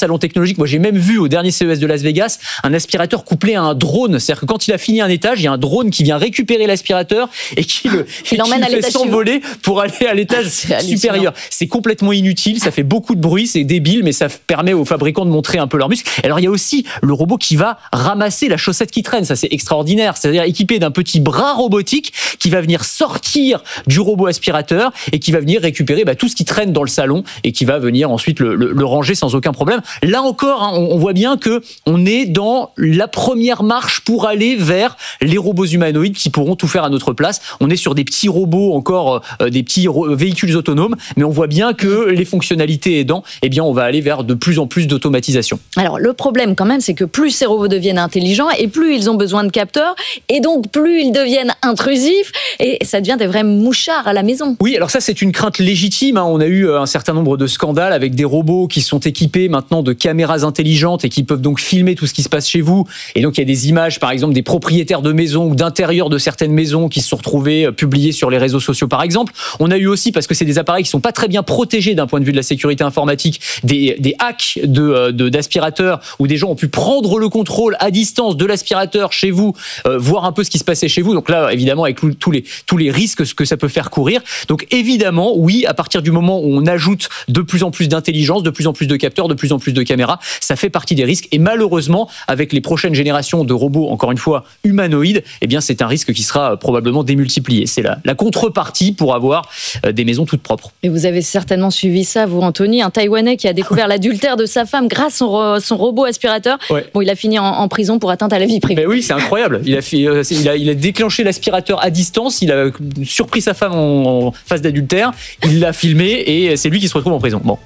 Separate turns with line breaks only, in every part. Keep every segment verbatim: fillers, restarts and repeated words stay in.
salon technologique. Moi, j'ai même vu au dernier C E S de Las Vegas un aspirateur couplé à un drone. C'est-à-dire que quand il a fini un étage, il y a un drone qui vient récupérer l'aspirateur et qui le,
il l'emmène à
le fait
l'étage
s'envoler pour aller à l'étage ah, c'est supérieur. C'est complètement inutile, ça fait beaucoup de bruit, c'est débile, mais ça permet aux fabricants de montrer un peu leurs muscles. Alors, il y a aussi le robot qui va ramasser la chaussette qui traîne. Ça, c'est extraordinaire. C'est-à-dire équipé d'un petit bras robotique qui va venir sortir du robot aspirateur et qui va venir récupérer bah, tout ce qui traîne dans le salon et qui va venir ensuite le, le, le ranger sans aucun problème. Là encore, hein, on, on voit bien que on est dans la première marche pour aller vers les robots humanoïdes qui pourront tout faire à notre place. On est sur des petits robots, encore euh, des petits ro- véhicules autonomes, mais on voit bien que les fonctionnalités aidant, eh bien, on va aller vers de plus en plus d'automatisation.
Alors, le problème quand même, c'est que plus ces robots deviennent intelligents et plus ils ont besoin de capteurs et donc plus ils deviennent intrusifs et ça devient des vrais mouchards à la maison.
Oui, alors ça, c'est une crainte légitime. Hein. On a eu un certain nombre de scandales avec des robots qui sont équipés maintenant de caméras intelligentes et qui peuvent donc filmer tout ce qui se passe chez vous. Et donc, il y a des images, par exemple, des propriétaires de maisons ou d'intérieur de certaines maisons qui se sont retrouvées publiées sur les réseaux sociaux, par exemple. On a eu aussi, parce que c'est des appareils qui sont pas très bien protégés d'un point de vue de la sécurité informatique, des, des hacks de, de, d'aspirateurs où des gens ont pu prendre le contrôle à distance de l'aspirateur chez vous, euh, voir un peu ce qui se passait chez vous. Donc là, évidemment, avec tous les, tous les risques que ça peut faire courir. Donc évidemment, oui, à partir du moment où on ajoute de plus en plus d'intelligence, de plus en plus de capteurs, de plus en plus de caméras, ça fait partie des risques. Et malheureusement, avec les prochaines générations de robots, encore une fois, humanoïdes, eh bien, c'est un risque qui sera probablement démultiplié. C'est la, la contrepartie pour avoir des maisons toutes propres.
Et vous avez certainement suivi ça, vous, Anthony, un Taïwanais qui a découvert l'adultère de sa femme grâce à son, ro- son robot aspirateur. Ouais. Bon, il a fini en, en prison pour atteinte à la vie privée.
Ben oui, c'est incroyable. Il a, fait, euh, il, a, il a déclenché l'aspirateur à distance, il a surpris sa femme en, en phase d'adultère, il l'a filmé et c'est lui qui se retrouve en prison. Bon.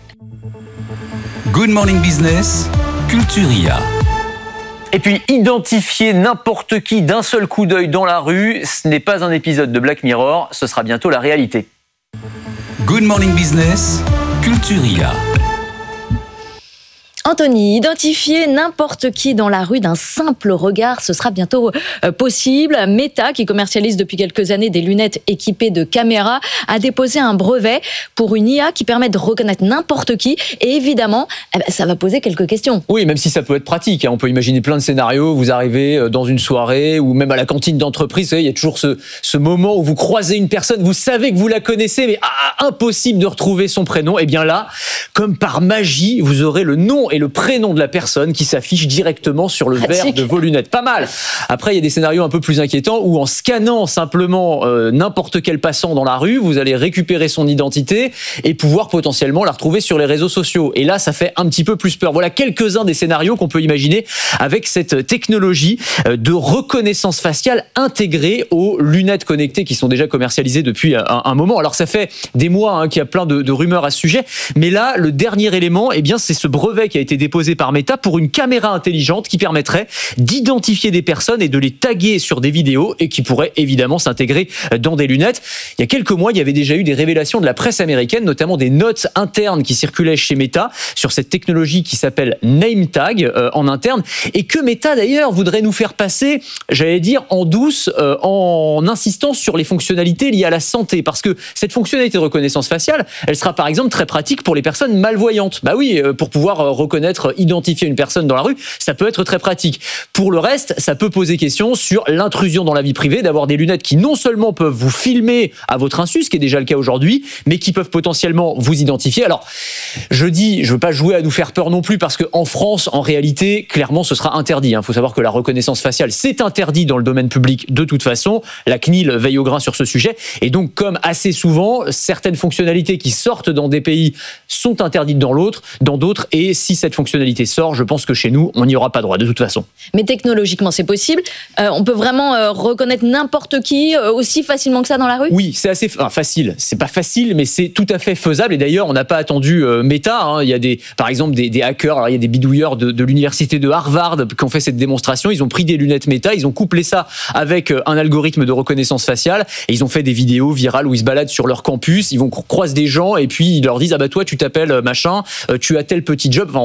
Good Morning Business, Culturia.
Et puis, identifier n'importe qui d'un seul coup d'œil dans la rue, ce n'est pas un épisode de Black Mirror, ce sera bientôt la réalité.
Good Morning Business, Culturia.
Anthony, identifier n'importe qui dans la rue d'un simple regard, ce sera bientôt euh, possible. Meta, qui commercialise depuis quelques années des lunettes équipées de caméras, a déposé un brevet pour une I A qui permet de reconnaître n'importe qui. Et évidemment, eh ben, ça va poser quelques questions.
Oui, même si ça peut être pratique. Hein. On peut imaginer plein de scénarios. Vous arrivez dans une soirée ou même à la cantine d'entreprise. Vous savez, il y a toujours ce, ce moment où vous croisez une personne, vous savez que vous la connaissez, mais ah, impossible de retrouver son prénom. Et bien là, comme par magie, vous aurez le nom et le prénom de la personne qui s'affiche directement sur le
pratique.
verre de vos lunettes. Pas mal. Après, il y a des scénarios un peu plus inquiétants où en scannant simplement euh, n'importe quel passant dans la rue, vous allez récupérer son identité et pouvoir potentiellement la retrouver sur les réseaux sociaux. Et là, ça fait un petit peu plus peur. Voilà quelques-uns des scénarios qu'on peut imaginer avec cette technologie de reconnaissance faciale intégrée aux lunettes connectées qui sont déjà commercialisées depuis un, un moment. Alors, ça fait des mois hein, qu'il y a plein de, de rumeurs à ce sujet. Mais là, le dernier élément, eh bien, c'est ce brevet qui a été déposé par Meta pour une caméra intelligente qui permettrait d'identifier des personnes et de les taguer sur des vidéos et qui pourrait évidemment s'intégrer dans des lunettes. Il y a quelques mois, il y avait déjà eu des révélations de la presse américaine, notamment des notes internes qui circulaient chez Meta sur cette technologie qui s'appelle NameTag euh, en interne et que Meta d'ailleurs voudrait nous faire passer, j'allais dire en douce, euh, en insistant sur les fonctionnalités liées à la santé, parce que cette fonctionnalité de reconnaissance faciale, elle sera par exemple très pratique pour les personnes malvoyantes. Bah oui, euh, pour pouvoir euh, reconnaître, identifier une personne dans la rue, ça peut être très pratique. Pour le reste, ça peut poser question sur l'intrusion dans la vie privée, d'avoir des lunettes qui non seulement peuvent vous filmer à votre insu, ce qui est déjà le cas aujourd'hui, mais qui peuvent potentiellement vous identifier. Alors, je dis, je veux pas jouer à nous faire peur non plus, parce qu'en France, en réalité, clairement, ce sera interdit. Il faut savoir que la reconnaissance faciale, c'est interdit dans le domaine public de toute façon. La C N I L veille au grain sur ce sujet. Et donc, comme assez souvent, certaines fonctionnalités qui sortent dans des pays sont interdites dans l'autre, dans d'autres. Et si cette fonctionnalité sort, je pense que chez nous, on n'y aura pas droit de toute façon.
Mais technologiquement, c'est possible. Euh, on peut vraiment euh, reconnaître n'importe qui euh, aussi facilement que ça dans la rue ?
Oui, c'est assez enfin, facile. C'est pas facile, mais c'est tout à fait faisable. Et d'ailleurs, on n'a pas attendu euh, Meta. Hein. Il y a des, par exemple, des, des hackers. Alors, il y a des bidouilleurs de, de l'université de Harvard qui ont fait cette démonstration. Ils ont pris des lunettes Meta, ils ont couplé ça avec un algorithme de reconnaissance faciale et ils ont fait des vidéos virales où ils se baladent sur leur campus. Ils vont croiser des gens et puis ils leur disent ah bah toi tu t'appelles machin, tu as tel petit job. Enfin,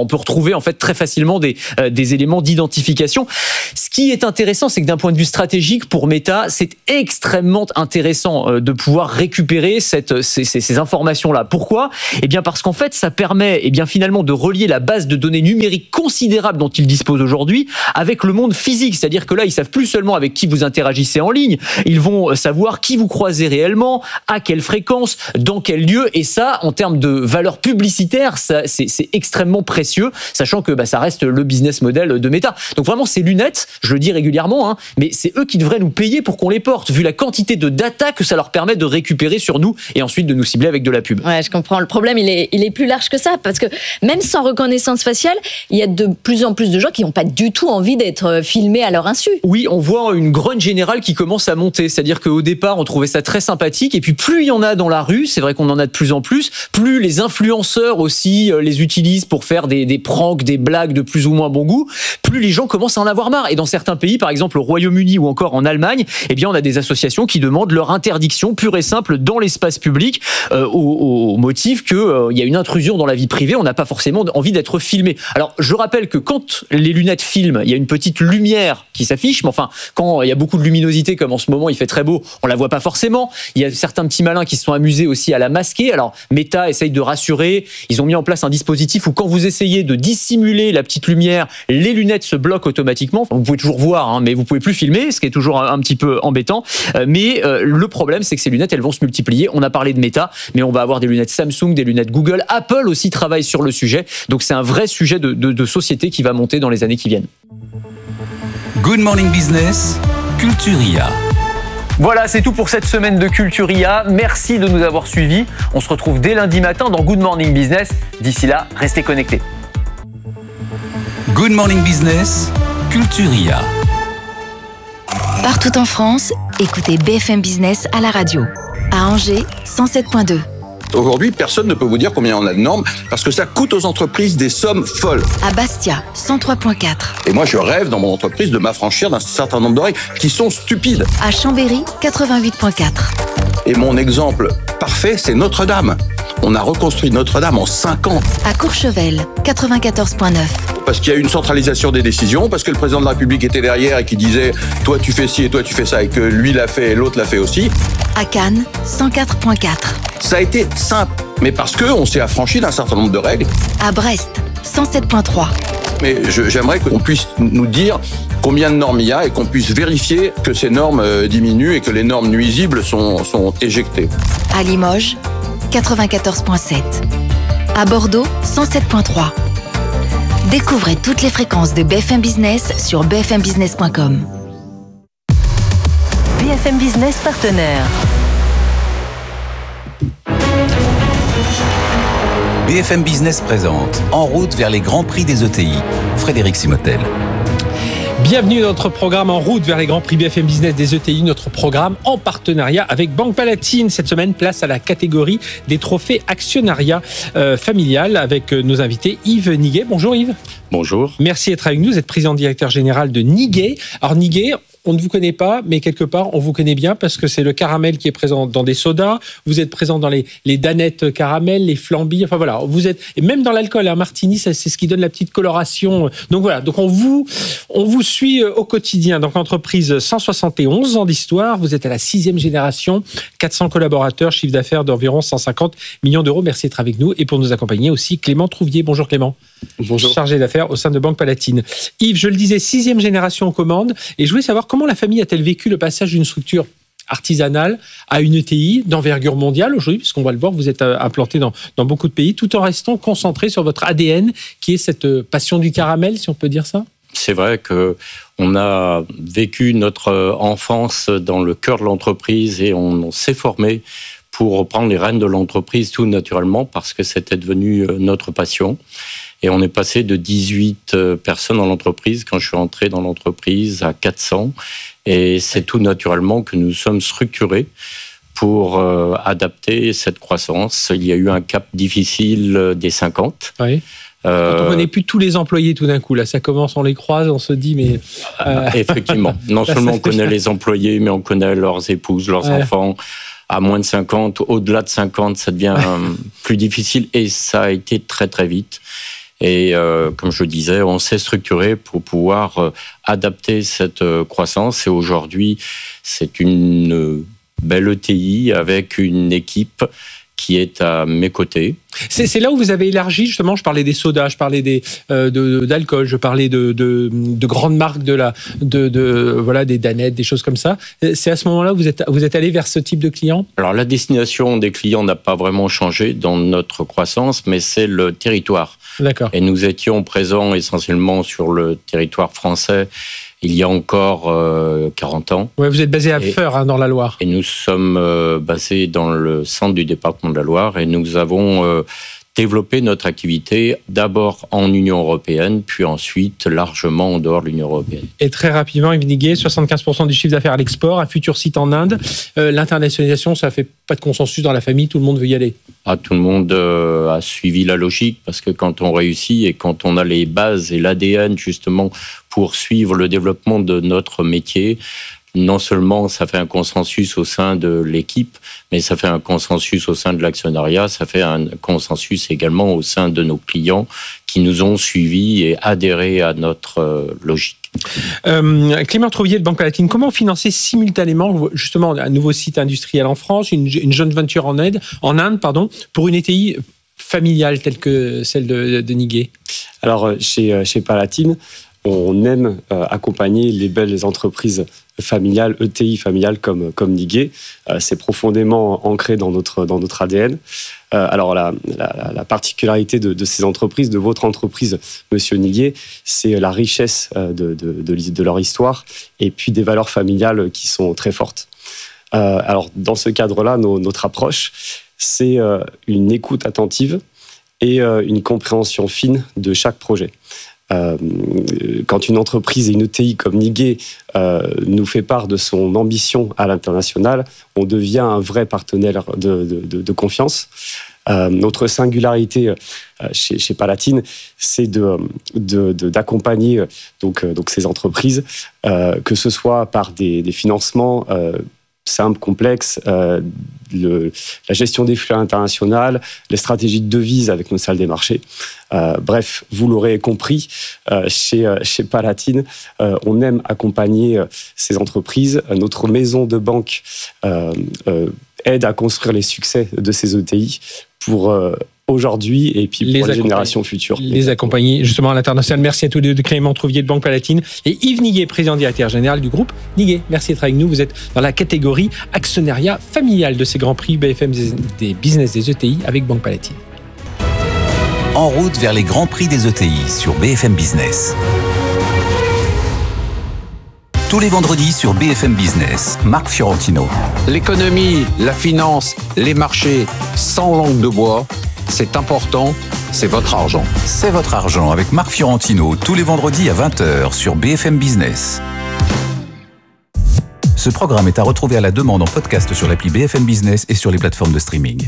on peut retrouver en fait très facilement des, euh, des éléments d'identification. Ce qui est intéressant, c'est que d'un point de vue stratégique, pour Meta, c'est extrêmement intéressant euh, de pouvoir récupérer cette, ces, ces, ces informations-là. Pourquoi ? Eh bien parce qu'en fait, ça permet eh bien, finalement de relier la base de données numérique considérable dont ils disposent aujourd'hui avec le monde physique. C'est-à-dire que là, ils savent plus seulement avec qui vous interagissez en ligne, ils vont savoir qui vous croisez réellement, à quelle fréquence, dans quel lieu. Et ça, en termes de valeur publicitaire, ça, c'est, c'est extrêmement précieux, sachant que bah, ça reste le business model de Meta. Donc vraiment, ces lunettes, je le dis régulièrement, hein, mais c'est eux qui devraient nous payer pour qu'on les porte, vu la quantité de data que ça leur permet de récupérer sur nous et ensuite de nous cibler avec de la pub.
Ouais, je comprends. Le problème, il est, il est plus large que ça, parce que même sans reconnaissance faciale, il y a de plus en plus de gens qui n'ont pas du tout envie d'être filmés à leur insu.
Oui, on voit une grogne générale qui commence à monter. C'est-à-dire qu'au départ, on trouvait ça très sympathique, et puis plus il y en a dans la rue, c'est vrai qu'on en a de plus en plus, plus les influenceurs aussi les utilisent pour faire des, des pranks, des blagues de plus ou moins bon goût, plus les gens commencent à en avoir marre. Et dans certains pays, par exemple au Royaume-Uni ou encore en Allemagne, eh bien on a des associations qui demandent leur interdiction pure et simple dans l'espace public euh, au, au motif qu'il euh, y a une intrusion dans la vie privée, on n'a pas forcément envie d'être filmé. Alors je rappelle que quand les lunettes filment, il y a une petite lumière qui s'affiche, mais enfin quand il y a beaucoup de luminosité comme en ce moment il fait très beau, on la voit pas forcément. Il y a certains petits malins qui se sont amusés aussi à la masquer. Alors Meta essaye de rassurer, ils ont mis en place un dispositif où quand vous essayez de dissimuler la petite lumière, les lunettes se bloquent automatiquement. Enfin, vous pouvez toujours voir, hein, mais vous pouvez plus filmer, ce qui est toujours un, un petit peu embêtant. Euh, mais euh, le problème, c'est que ces lunettes, elles vont se multiplier. On a parlé de Meta, mais on va avoir des lunettes Samsung, des lunettes Google. Apple aussi travaille sur le sujet. Donc c'est un vrai sujet de, de, de société qui va monter dans les années qui viennent.
Good Morning Business, Culturia.
Voilà, c'est tout pour cette semaine de Culturia. Merci de nous avoir suivis. On se retrouve dès lundi matin dans Good Morning Business. D'ici là, restez connectés.
Good Morning Business, Culturia.
Partout en France, écoutez B F M Business à la radio. À Angers, cent sept virgule deux.
Aujourd'hui, personne ne peut vous dire combien on a de normes parce que ça coûte aux entreprises des sommes folles.
À Bastia, cent trois virgule quatre.
Et moi, je rêve dans mon entreprise de m'affranchir d'un certain nombre de règles qui sont stupides.
À Chambéry, quatre-vingt-huit virgule quatre.
Et mon exemple parfait, c'est Notre-Dame. On a reconstruit Notre-Dame en cinq ans.
À Courchevel, quatre-vingt-quatorze virgule neuf.
Parce qu'il y a eu une centralisation des décisions, parce que le président de la République était derrière et qui disait « toi tu fais ci et toi tu fais ça » et que lui l'a fait et l'autre l'a fait aussi.
À Cannes, cent quatre virgule quatre.
Ça a été simple, mais parce qu'on s'est affranchi d'un certain nombre de règles.
À Brest, cent sept virgule trois.
Mais je, j'aimerais qu'on puisse nous dire combien de normes il y a et qu'on puisse vérifier que ces normes euh, diminuent et que les normes nuisibles sont, sont éjectées.
À Limoges, quatre-vingt-quatorze virgule sept. À Bordeaux, cent sept virgule trois. Découvrez toutes les fréquences de B F M Business sur b f m business point com.
B F M Business partenaire.
B F M Business présente En route vers les grands prix des E T I. Frédéric Simotel.
Bienvenue dans notre programme En route vers les grands prix B F M Business des E T I, notre programme en partenariat avec Banque Palatine. Cette semaine, place à la catégorie des trophées actionnariat euh, familial avec nos invités Yves Niguet. Bonjour Yves.
Bonjour.
Merci d'être avec nous. Vous êtes président directeur général de Niguet. Alors Niguet, on ne vous connaît pas, mais quelque part, on vous connaît bien parce que c'est le caramel qui est présent dans des sodas. Vous êtes présent dans les, les danettes caramel, les flambis. Enfin voilà, vous êtes, et même dans l'alcool, un martini, c'est ce qui donne la petite coloration. Donc voilà, donc on vous, on vous suit au quotidien. Donc entreprise cent soixante et onze ans d'histoire. Vous êtes à la sixième génération, quatre cents collaborateurs, chiffre d'affaires d'environ cent cinquante millions d'euros. Merci d'être avec nous. Et pour nous accompagner aussi, Clément Trouvier. Bonjour Clément.
Bonjour.
Chargé d'affaires au sein de Banque Palatine. Yves, je le disais, sixième génération aux commandes. Et je voulais savoir comment la famille a-t-elle vécu le passage d'une structure artisanale à une E T I d'envergure mondiale aujourd'hui, puisqu'on va le voir, vous êtes implanté dans, dans beaucoup de pays, tout en restant concentré sur votre A D N, qui est cette passion du caramel, si on peut dire ça.
C'est vrai qu'on a vécu notre enfance dans le cœur de l'entreprise et on s'est formé pour reprendre les rênes de l'entreprise tout naturellement parce que c'était devenu notre passion. Et on est passé de dix-huit personnes dans l'entreprise quand je suis entré dans l'entreprise à quatre cents. Et c'est tout naturellement que nous sommes structurés pour euh, adapter cette croissance. Il y a eu un cap difficile des cinquante.
Oui. Euh, Quand on ne connaît plus tous les employés tout d'un coup, là, ça commence, on les croise, on se dit, mais...
Euh... Effectivement. Non seulement on connaît les employés, mais on connaît leurs épouses, leurs ouais. enfants. À moins de cinquante, au-delà de cinquante, ça devient plus difficile et ça a été très très vite. Et euh, comme je le disais, on s'est structuré pour pouvoir euh, adapter cette euh, croissance. Et aujourd'hui, c'est une euh, belle E T I avec une équipe qui est à mes côtés.
C'est, c'est là où vous avez élargi, justement, je parlais des sodas, je parlais des, euh, de, d'alcool, je parlais de, de, de grandes marques, de la, de, de, voilà, des Danettes, des choses comme ça. C'est à ce moment-là que vous êtes, vous êtes allé vers ce type de clients ?
Alors, la destination des clients n'a pas vraiment changé dans notre croissance, mais c'est le territoire.
D'accord.
Et nous étions présents essentiellement sur le territoire français il y a encore euh, quarante ans.
Ouais, vous êtes basé à
et,
Feur, hein, dans la Loire.
Et nous sommes euh, basés dans le centre du département de la Loire et nous avons euh, développé notre activité d'abord en Union européenne, puis ensuite largement en dehors de l'Union européenne.
Et très rapidement, Yves Niguet, soixante-quinze pour cent du chiffre d'affaires à l'export, un futur site en Inde. Euh, l'internationalisation, ça ne fait pas de consensus dans la famille, tout le monde veut y aller.
Ah, tout le monde euh, a suivi la logique parce que quand on réussit et quand on a les bases et l'A D N justement pour suivre le développement de notre métier, non seulement ça fait un consensus au sein de l'équipe, mais ça fait un consensus au sein de l'actionnariat, ça fait un consensus également au sein de nos clients qui nous ont suivis et adhéré à notre euh, logique.
Euh, Clément Trouvier de Banque Palatine, comment financer simultanément justement un nouveau site industriel en France, une, une joint venture en Inde, en Inde pardon, pour une E T I familiale telle que celle de, de Niguet ?
Alors chez, chez Palatine, on aime euh, accompagner les belles entreprises familiales, E T I familiales comme, comme Niguet. Euh, c'est profondément ancré dans notre, dans notre A D N. Euh, alors la, la, la particularité de, de ces entreprises, de votre entreprise, Monsieur Niguet, c'est la richesse de, de, de, de leur histoire et puis des valeurs familiales qui sont très fortes. Euh, alors dans ce cadre-là, nos, notre approche, c'est euh, une écoute attentive et euh, une compréhension fine de chaque projet. Euh, quand une entreprise et une E T I comme Niguet euh, nous fait part de son ambition à l'international, on devient un vrai partenaire de, de, de, de confiance. Euh, notre singularité euh, chez, chez Palatine, c'est de, de, de, d'accompagner donc, donc ces entreprises, euh, que ce soit par des, des financements euh, simples, complexes, euh, le, la gestion des flux internationaux, les stratégies de devises avec nos salles des marchés. Euh, bref, vous l'aurez compris, euh, chez, chez Palatine, euh, on aime accompagner euh, ces entreprises. Notre maison de banque euh, euh, aide à construire les succès de ces E T I pour euh, aujourd'hui et puis pour les, les générations futures.
Les accompagner justement à l'international. Merci à tous les deux, Clément Trouvier de Banque Palatine et Yves Niguet, président directeur général du groupe Niguet. Merci d'être avec nous. Vous êtes dans la catégorie actionnariat familial de ces grands prix B F M des business des E T I avec Banque Palatine.
En route vers les grands prix des E T I sur B F M Business. Tous les vendredis sur B F M Business, Marc Fiorentino.
L'économie, la finance, les marchés, sans langue de bois, c'est important, c'est votre argent.
C'est votre argent avec Marc Fiorentino, tous les vendredis à vingt heures sur B F M Business. Ce programme est à retrouver à la demande en podcast sur l'appli B F M Business et sur les plateformes de streaming.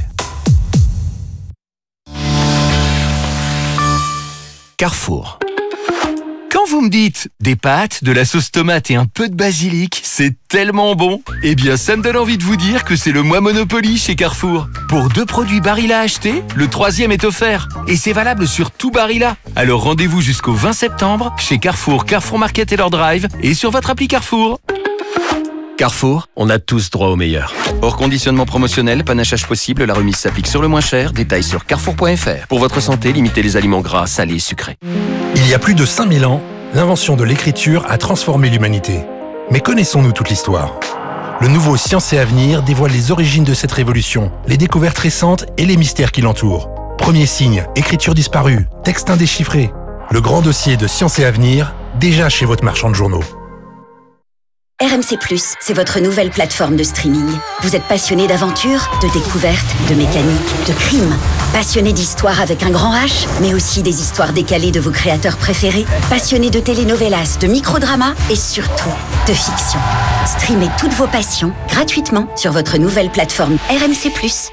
Carrefour. Quand vous me dites des pâtes, de la sauce tomate et un peu de basilic, c'est tellement bon. Eh bien, ça me donne envie de vous dire que c'est le mois Monopoly chez Carrefour. Pour deux produits Barilla à acheter, le troisième est offert. Et c'est valable sur tout Barilla. Alors rendez-vous jusqu'au vingt septembre chez Carrefour, Carrefour Market et leur Drive et sur votre appli Carrefour. Carrefour, on a tous droit au meilleur. Hors conditionnement promotionnel, panachage possible, la remise s'applique sur le moins cher. Détails sur carrefour point f r. Pour votre santé, limitez les aliments gras, salés et sucrés.
Il y a plus de cinq mille ans, l'invention de l'écriture a transformé l'humanité. Mais connaissons-nous toute l'histoire ? Le nouveau Science et Avenir dévoile les origines de cette révolution, les découvertes récentes et les mystères qui l'entourent. Premier signe, écriture disparue, texte indéchiffré. Le grand dossier de Science et Avenir, déjà chez votre marchand de journaux.
R M C plus, c'est votre nouvelle plateforme de streaming. Vous êtes passionné d'aventure, de découverte, de mécanique, de crime. Passionné d'histoire avec un grand H, mais aussi des histoires décalées de vos créateurs préférés. Passionné de telenovelas, de microdramas et surtout de fiction. Streamez toutes vos passions gratuitement sur votre nouvelle plateforme R M C plus.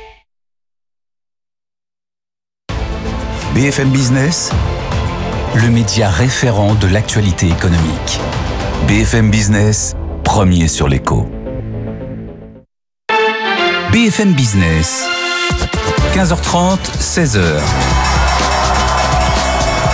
B F M Business, le média référent de l'actualité économique. B F M Business, premier sur l'écho. B F M Business, quinze heures trente, seize heures.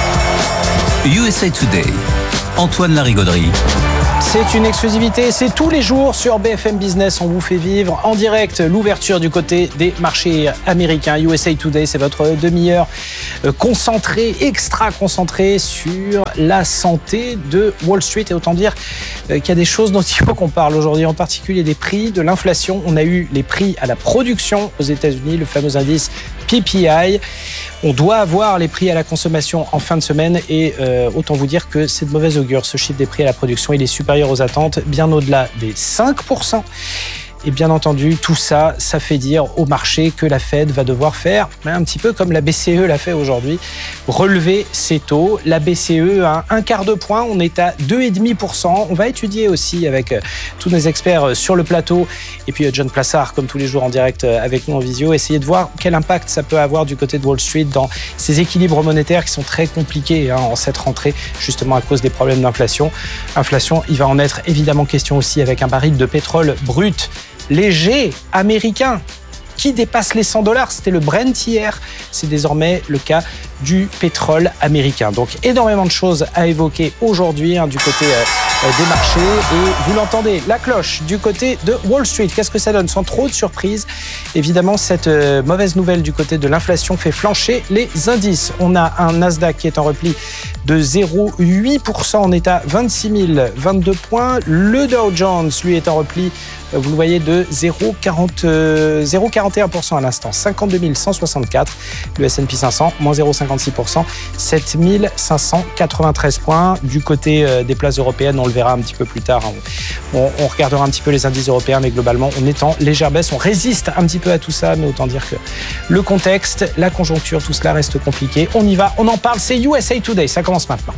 U S A Today. Antoine Larigauderie.
C'est une exclusivité, c'est tous les jours sur B F M Business. On vous fait vivre en direct l'ouverture du côté des marchés américains. U S A Today, c'est votre demi-heure concentrée, extra concentrée sur la santé de Wall Street. Et autant dire qu'il y a des choses dont il faut qu'on parle aujourd'hui, en particulier des prix, de l'inflation. On a eu les prix à la production aux États-Unis, le fameux indice P P I. On doit avoir les prix à la consommation en fin de semaine et euh, autant vous dire que c'est de mauvais augure. Ce chiffre des prix à la production, il est supérieur aux attentes, bien au-delà des cinq pour cent. Et bien entendu, tout ça, ça fait dire au marché que la Fed va devoir faire, un petit peu comme la B C E l'a fait aujourd'hui, relever ses taux. La B C E à un quart de point, on est à deux virgule cinq pour cent. On va étudier aussi avec tous nos experts sur le plateau. Et puis John Plassard, comme tous les jours en direct avec nous en visio, essayer de voir quel impact ça peut avoir du côté de Wall Street dans ces équilibres monétaires qui sont très compliqués hein, en cette rentrée, justement à cause des problèmes d'inflation. Inflation, il va en être évidemment question aussi avec un baril de pétrole brut léger américain qui dépasse les cent dollars. C'était le Brent hier. C'est désormais le cas du pétrole américain. Donc, énormément de choses à évoquer aujourd'hui hein, du côté euh, des marchés. Et vous l'entendez, la cloche du côté de Wall Street. Qu'est-ce que ça donne? Sans trop de surprise. Évidemment, cette euh, mauvaise nouvelle du côté de l'inflation fait flancher les indices. On a un Nasdaq qui est en repli de zéro virgule huit pour cent. On est à vingt-six mille vingt-deux points. Le Dow Jones, lui, est en repli, vous le voyez, de zéro virgule quarante et un pour cent à l'instant, cinquante-deux mille cent soixante-quatre. Le S and P cinq cents, moins zéro virgule cinquante-six pour cent, sept mille cinq cent quatre-vingt-treize points. Du côté des places européennes, on le verra un petit peu plus tard. On, on regardera un petit peu les indices européens, mais globalement, on est en légère baisse. On résiste un petit peu à tout ça, mais autant dire que le contexte, la conjoncture, tout cela reste compliqué. On y va, on en parle, c'est U S A Today. Ça commence maintenant.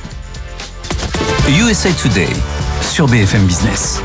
U S A Today sur B F M Business.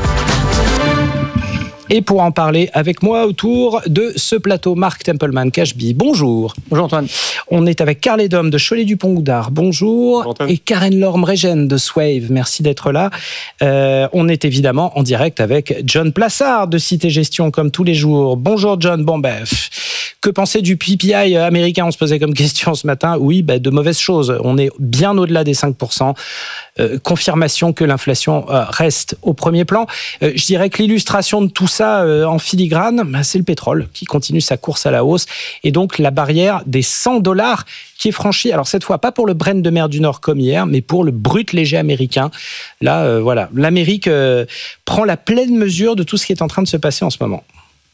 Et pour en parler avec moi autour de ce plateau, Marc Templeman-Cashby. Bonjour.
Bonjour Antoine.
On est avec Carl Edom de Cholet-Dupont-Goudard. Bonjour. Bonjour et Karen Lorme-Régène de Swave. Merci d'être là. Euh, on est évidemment en direct avec John Plassard de Cité Gestion comme tous les jours. Bonjour John. Bon ben, que penser du P P I américain? On se posait comme question ce matin. Oui, ben, de mauvaises choses. On est bien au-delà des cinq pour cent. Euh, confirmation que l'inflation euh, reste au premier plan. Euh, je dirais que l'illustration de tout ça euh, en filigrane, bah, c'est le pétrole qui continue sa course à la hausse et donc la barrière des cent dollars qui est franchie. Alors cette fois, pas pour le Brent de mer du Nord comme hier, mais pour le brut léger américain. Là, euh, voilà, l'Amérique euh, prend la pleine mesure de tout ce qui est en train de se passer en ce moment.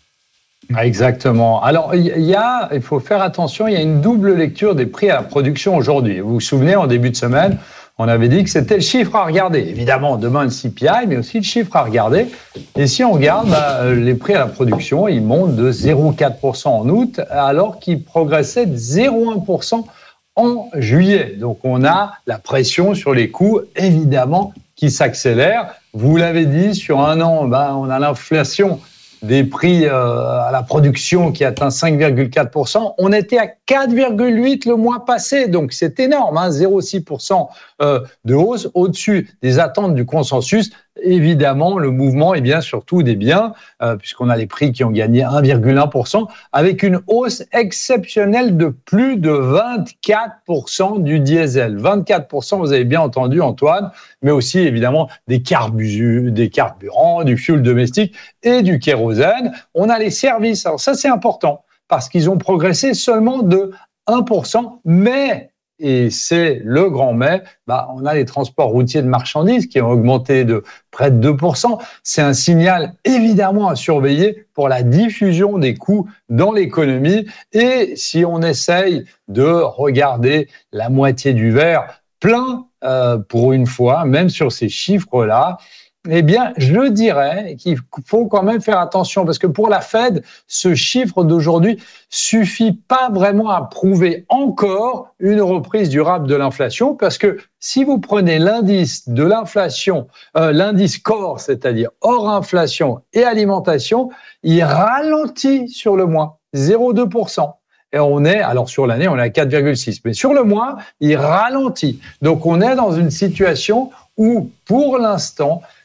Exactement. Alors, il y a, il faut faire attention, il y a une double lecture des prix à la production aujourd'hui. Vous vous souvenez, en début de semaine, on avait dit que c'était le chiffre à regarder. Évidemment, demain, le C P I, mais aussi le chiffre à regarder. Et si on regarde, bah, les prix à la production, ils montent de zéro virgule quatre pour cent en août, alors qu'ils progressaient de zéro virgule un pour cent en juillet. Donc, on a la pression sur les coûts, évidemment, qui s'accélère. Vous l'avez dit, sur un an, bah, on a l'inflation des prix euh, à la production qui atteint cinq virgule quatre pour cent. On était à quatre virgule huit pour cent le mois passé, donc c'est énorme, hein, zéro virgule six pour cent euh, de hausse, au-dessus des attentes du consensus. Évidemment, le mouvement est bien surtout des biens, euh, puisqu'on a les prix qui ont gagné un virgule un pour cent, avec une hausse exceptionnelle de plus de vingt-quatre pour cent du diesel. vingt-quatre pour cent, vous avez bien entendu Antoine, mais aussi évidemment des, carbu- des carburants, du fuel domestique et du kérosène. On a les services, alors ça c'est important, parce qu'ils ont progressé seulement de un pour cent, mais... et c'est le grand mais, bah, on a les transports routiers de marchandises qui ont augmenté de près de deux pour cent. C'est un signal évidemment à surveiller pour la diffusion des coûts dans l'économie. Et si on essaye de regarder la moitié du verre plein euh, pour une fois, même sur ces chiffres-là, eh bien, je dirais qu'il faut quand même faire attention parce que pour la Fed, ce chiffre d'aujourd'hui suffit pas vraiment à prouver encore une reprise durable de l'inflation parce que si vous prenez l'indice de l'inflation, euh, l'indice core, c'est-à-dire hors inflation et alimentation, il ralentit sur le mois, zéro virgule deux pour cent. Et on est, alors sur l'année, on est à quatre virgule six. Mais sur le mois, il ralentit. Donc on est dans une situation où, pour l'instant,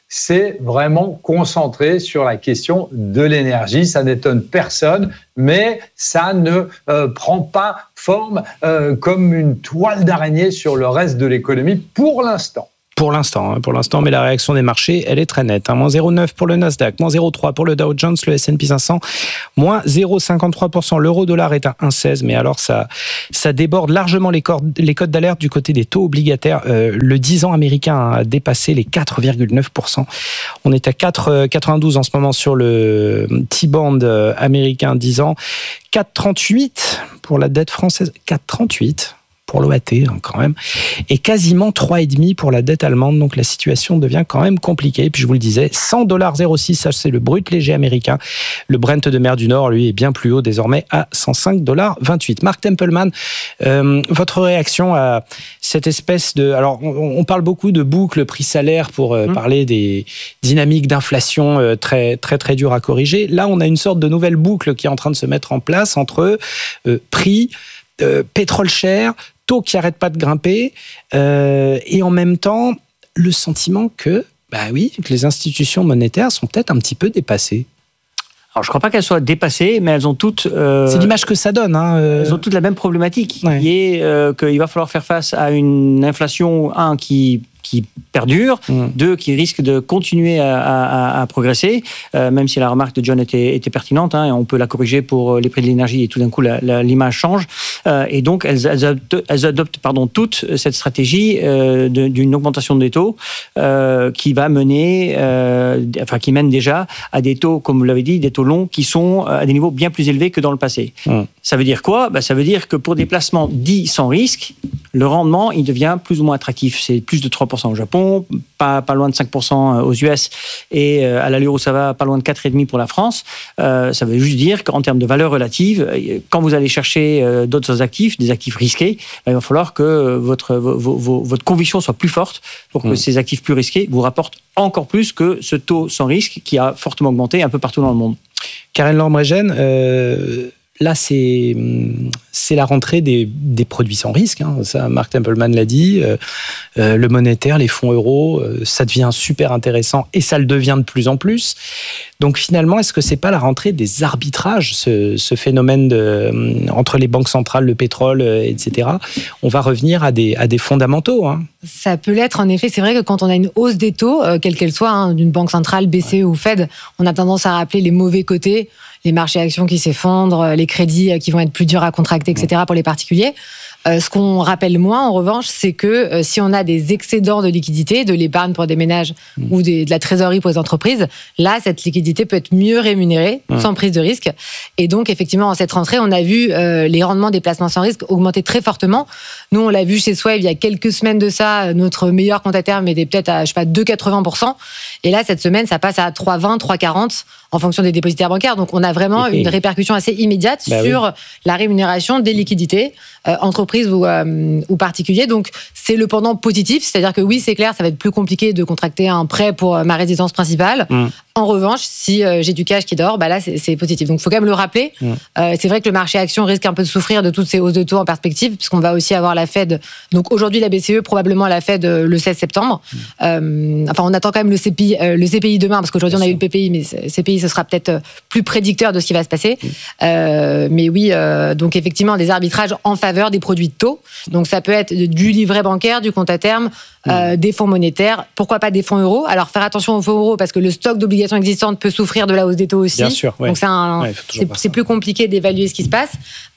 c'est vraiment concentré sur la question de l'énergie. Ça n'étonne personne, mais ça ne euh, prend pas forme euh, comme une toile d'araignée sur le reste de l'économie pour l'instant.
Pour l'instant, hein, pour l'instant, mais la réaction des marchés, elle est très nette. Hein. moins zéro virgule neuf pour le Nasdaq, moins zéro virgule trois pour le Dow Jones, le S and P cinq cents, moins zéro virgule cinquante-trois pour cent. L'euro-dollar est à un virgule seize, mais alors ça, ça déborde largement les, cordes, les codes d'alerte du côté des taux obligataires. Euh, le dix ans américain a dépassé les quatre virgule neuf pour cent. On est à quatre virgule quatre-vingt-douze en ce moment sur le T-bond américain dix ans, quatre virgule trente-huit pour la dette française, quatre virgule trente-huit. Pour l'O A T, hein, quand même, et quasiment trois virgule cinq pour la dette allemande. Donc la situation devient quand même compliquée. Puis je vous le disais, cent dollars zéro virgule six, ça c'est le brut léger américain. Le Brent de mer du Nord, lui, est bien plus haut désormais à cent cinq dollars vingt-huit. Mark Templeman, euh, votre réaction à cette espèce de... Alors, on, on parle beaucoup de boucle prix-salaire pour euh, mmh. parler des dynamiques d'inflation euh, très, très, très dures à corriger. Là, on a une sorte de nouvelle boucle qui est en train de se mettre en place entre euh, prix, euh, pétrole cher, taux qui n'arrêtent pas de grimper, euh, et en même temps, le sentiment que, bah oui, que les institutions monétaires sont peut-être un petit peu dépassées.
Alors, je ne crois pas qu'elles soient dépassées, mais elles ont toutes... Euh,
c'est l'image que ça donne. Hein, euh...
Elles ont toutes la même problématique,
ouais.
qui est euh, qu'il va falloir faire face à une inflation, un, qui... qui perdure, mmh. deux, qui risque de continuer à, à, à progresser, euh, même si la remarque de John était, était pertinente, hein, on peut la corriger pour les prix de l'énergie et tout d'un coup la, la, l'image change. Euh, et donc elles, elles adoptent, elles adoptent pardon, toute cette stratégie euh, de, d'une augmentation des taux euh, qui va mener, euh, enfin qui mène déjà à des taux, comme vous l'avez dit, des taux longs qui sont à des niveaux bien plus élevés que dans le passé. Mmh. Ça veut dire quoi ? Ben, ça veut dire que pour des placements dits sans risque, le rendement il devient plus ou moins attractif. C'est plus de trois pour cent au Japon, pas, pas loin de cinq pour cent aux U S et à l'allure où ça va, pas loin de quatre virgule cinq pour la France. Euh, ça veut juste dire qu'en termes de valeur relative, quand vous allez chercher d'autres actifs, des actifs risqués, il va falloir que votre, vos, vos, votre conviction soit plus forte pour que mmh. ces actifs plus risqués vous rapportent encore plus que ce taux sans risque qui a fortement augmenté un peu partout dans le monde.
Karen Lormregen, euh... Là, c'est, c'est la rentrée des, des produits sans risque. Hein. Ça, Mark Templeman l'a dit. Euh, euh, le monétaire, les fonds euros, euh, ça devient super intéressant et ça le devient de plus en plus. Donc finalement, est-ce que c'est pas la rentrée des arbitrages, ce, ce phénomène de, euh, entre les banques centrales, le pétrole, euh, et cetera. On va revenir à des, à des fondamentaux. Hein.
Ça peut l'être, en effet. C'est vrai que quand on a une hausse des taux, euh, quelle qu'elle soit, hein, d'une banque centrale, B C E ou Fed, on a tendance à rappeler les mauvais côtés, les marchés actions qui s'effondrent, les crédits qui vont être plus durs à contracter, et cetera pour les particuliers. Euh, ce qu'on rappelle moins, en revanche, c'est que euh, si on a des excédents de liquidité, de l'épargne pour des ménages mmh. ou des, de la trésorerie pour les entreprises, là, cette liquidité peut être mieux rémunérée, mmh. sans prise de risque. Et donc, effectivement, en cette rentrée, on a vu euh, les rendements des placements sans risque augmenter très fortement. Nous, on l'a vu chez Swave il y a quelques semaines de ça. Notre meilleur compte à terme était peut-être à, je sais pas, deux virgule quatre-vingts pour cent. Et là, cette semaine, ça passe à trois virgule vingt, trois virgule quarante en fonction des dépositaires bancaires. Donc, on a vraiment une répercussion assez immédiate bah sur oui. la rémunération des liquidités, euh, entreprises ou, euh, ou particuliers. Donc, c'est le pendant positif. C'est-à-dire que oui, c'est clair, ça va être plus compliqué de contracter un prêt pour ma résidence principale. Mmh. En revanche, si euh, j'ai du cash qui dort, bah là, c'est, c'est positif. Donc, il faut quand même le rappeler. Mmh. Euh, c'est vrai que le marché action risque un peu de souffrir de toutes ces hausses de taux en perspective, puisqu'on va aussi avoir la Fed. Donc, aujourd'hui, la B C E, probablement la Fed le seize septembre. Mmh. Euh, enfin, on attend quand même le C P I, euh, le C P I demain, parce qu'aujourd'hui, Bien on a sûr. eu le P P I, mais le C P I, ce sera peut-être plus prédicteur de ce qui va se passer. Mmh. Euh, mais oui, euh, donc effectivement, des arbitrages en faveur des produits de taux. Donc, ça peut être du livret bancaire, du compte à terme, mmh. euh, des fonds monétaires, pourquoi pas des fonds euros. Alors, faire attention aux fonds euros, parce que le stock d'obligations existantes peut souffrir de la hausse des taux aussi.
Bien sûr, ouais.
Donc c'est, un,
ouais,
c'est, c'est plus compliqué d'évaluer ce qui se passe.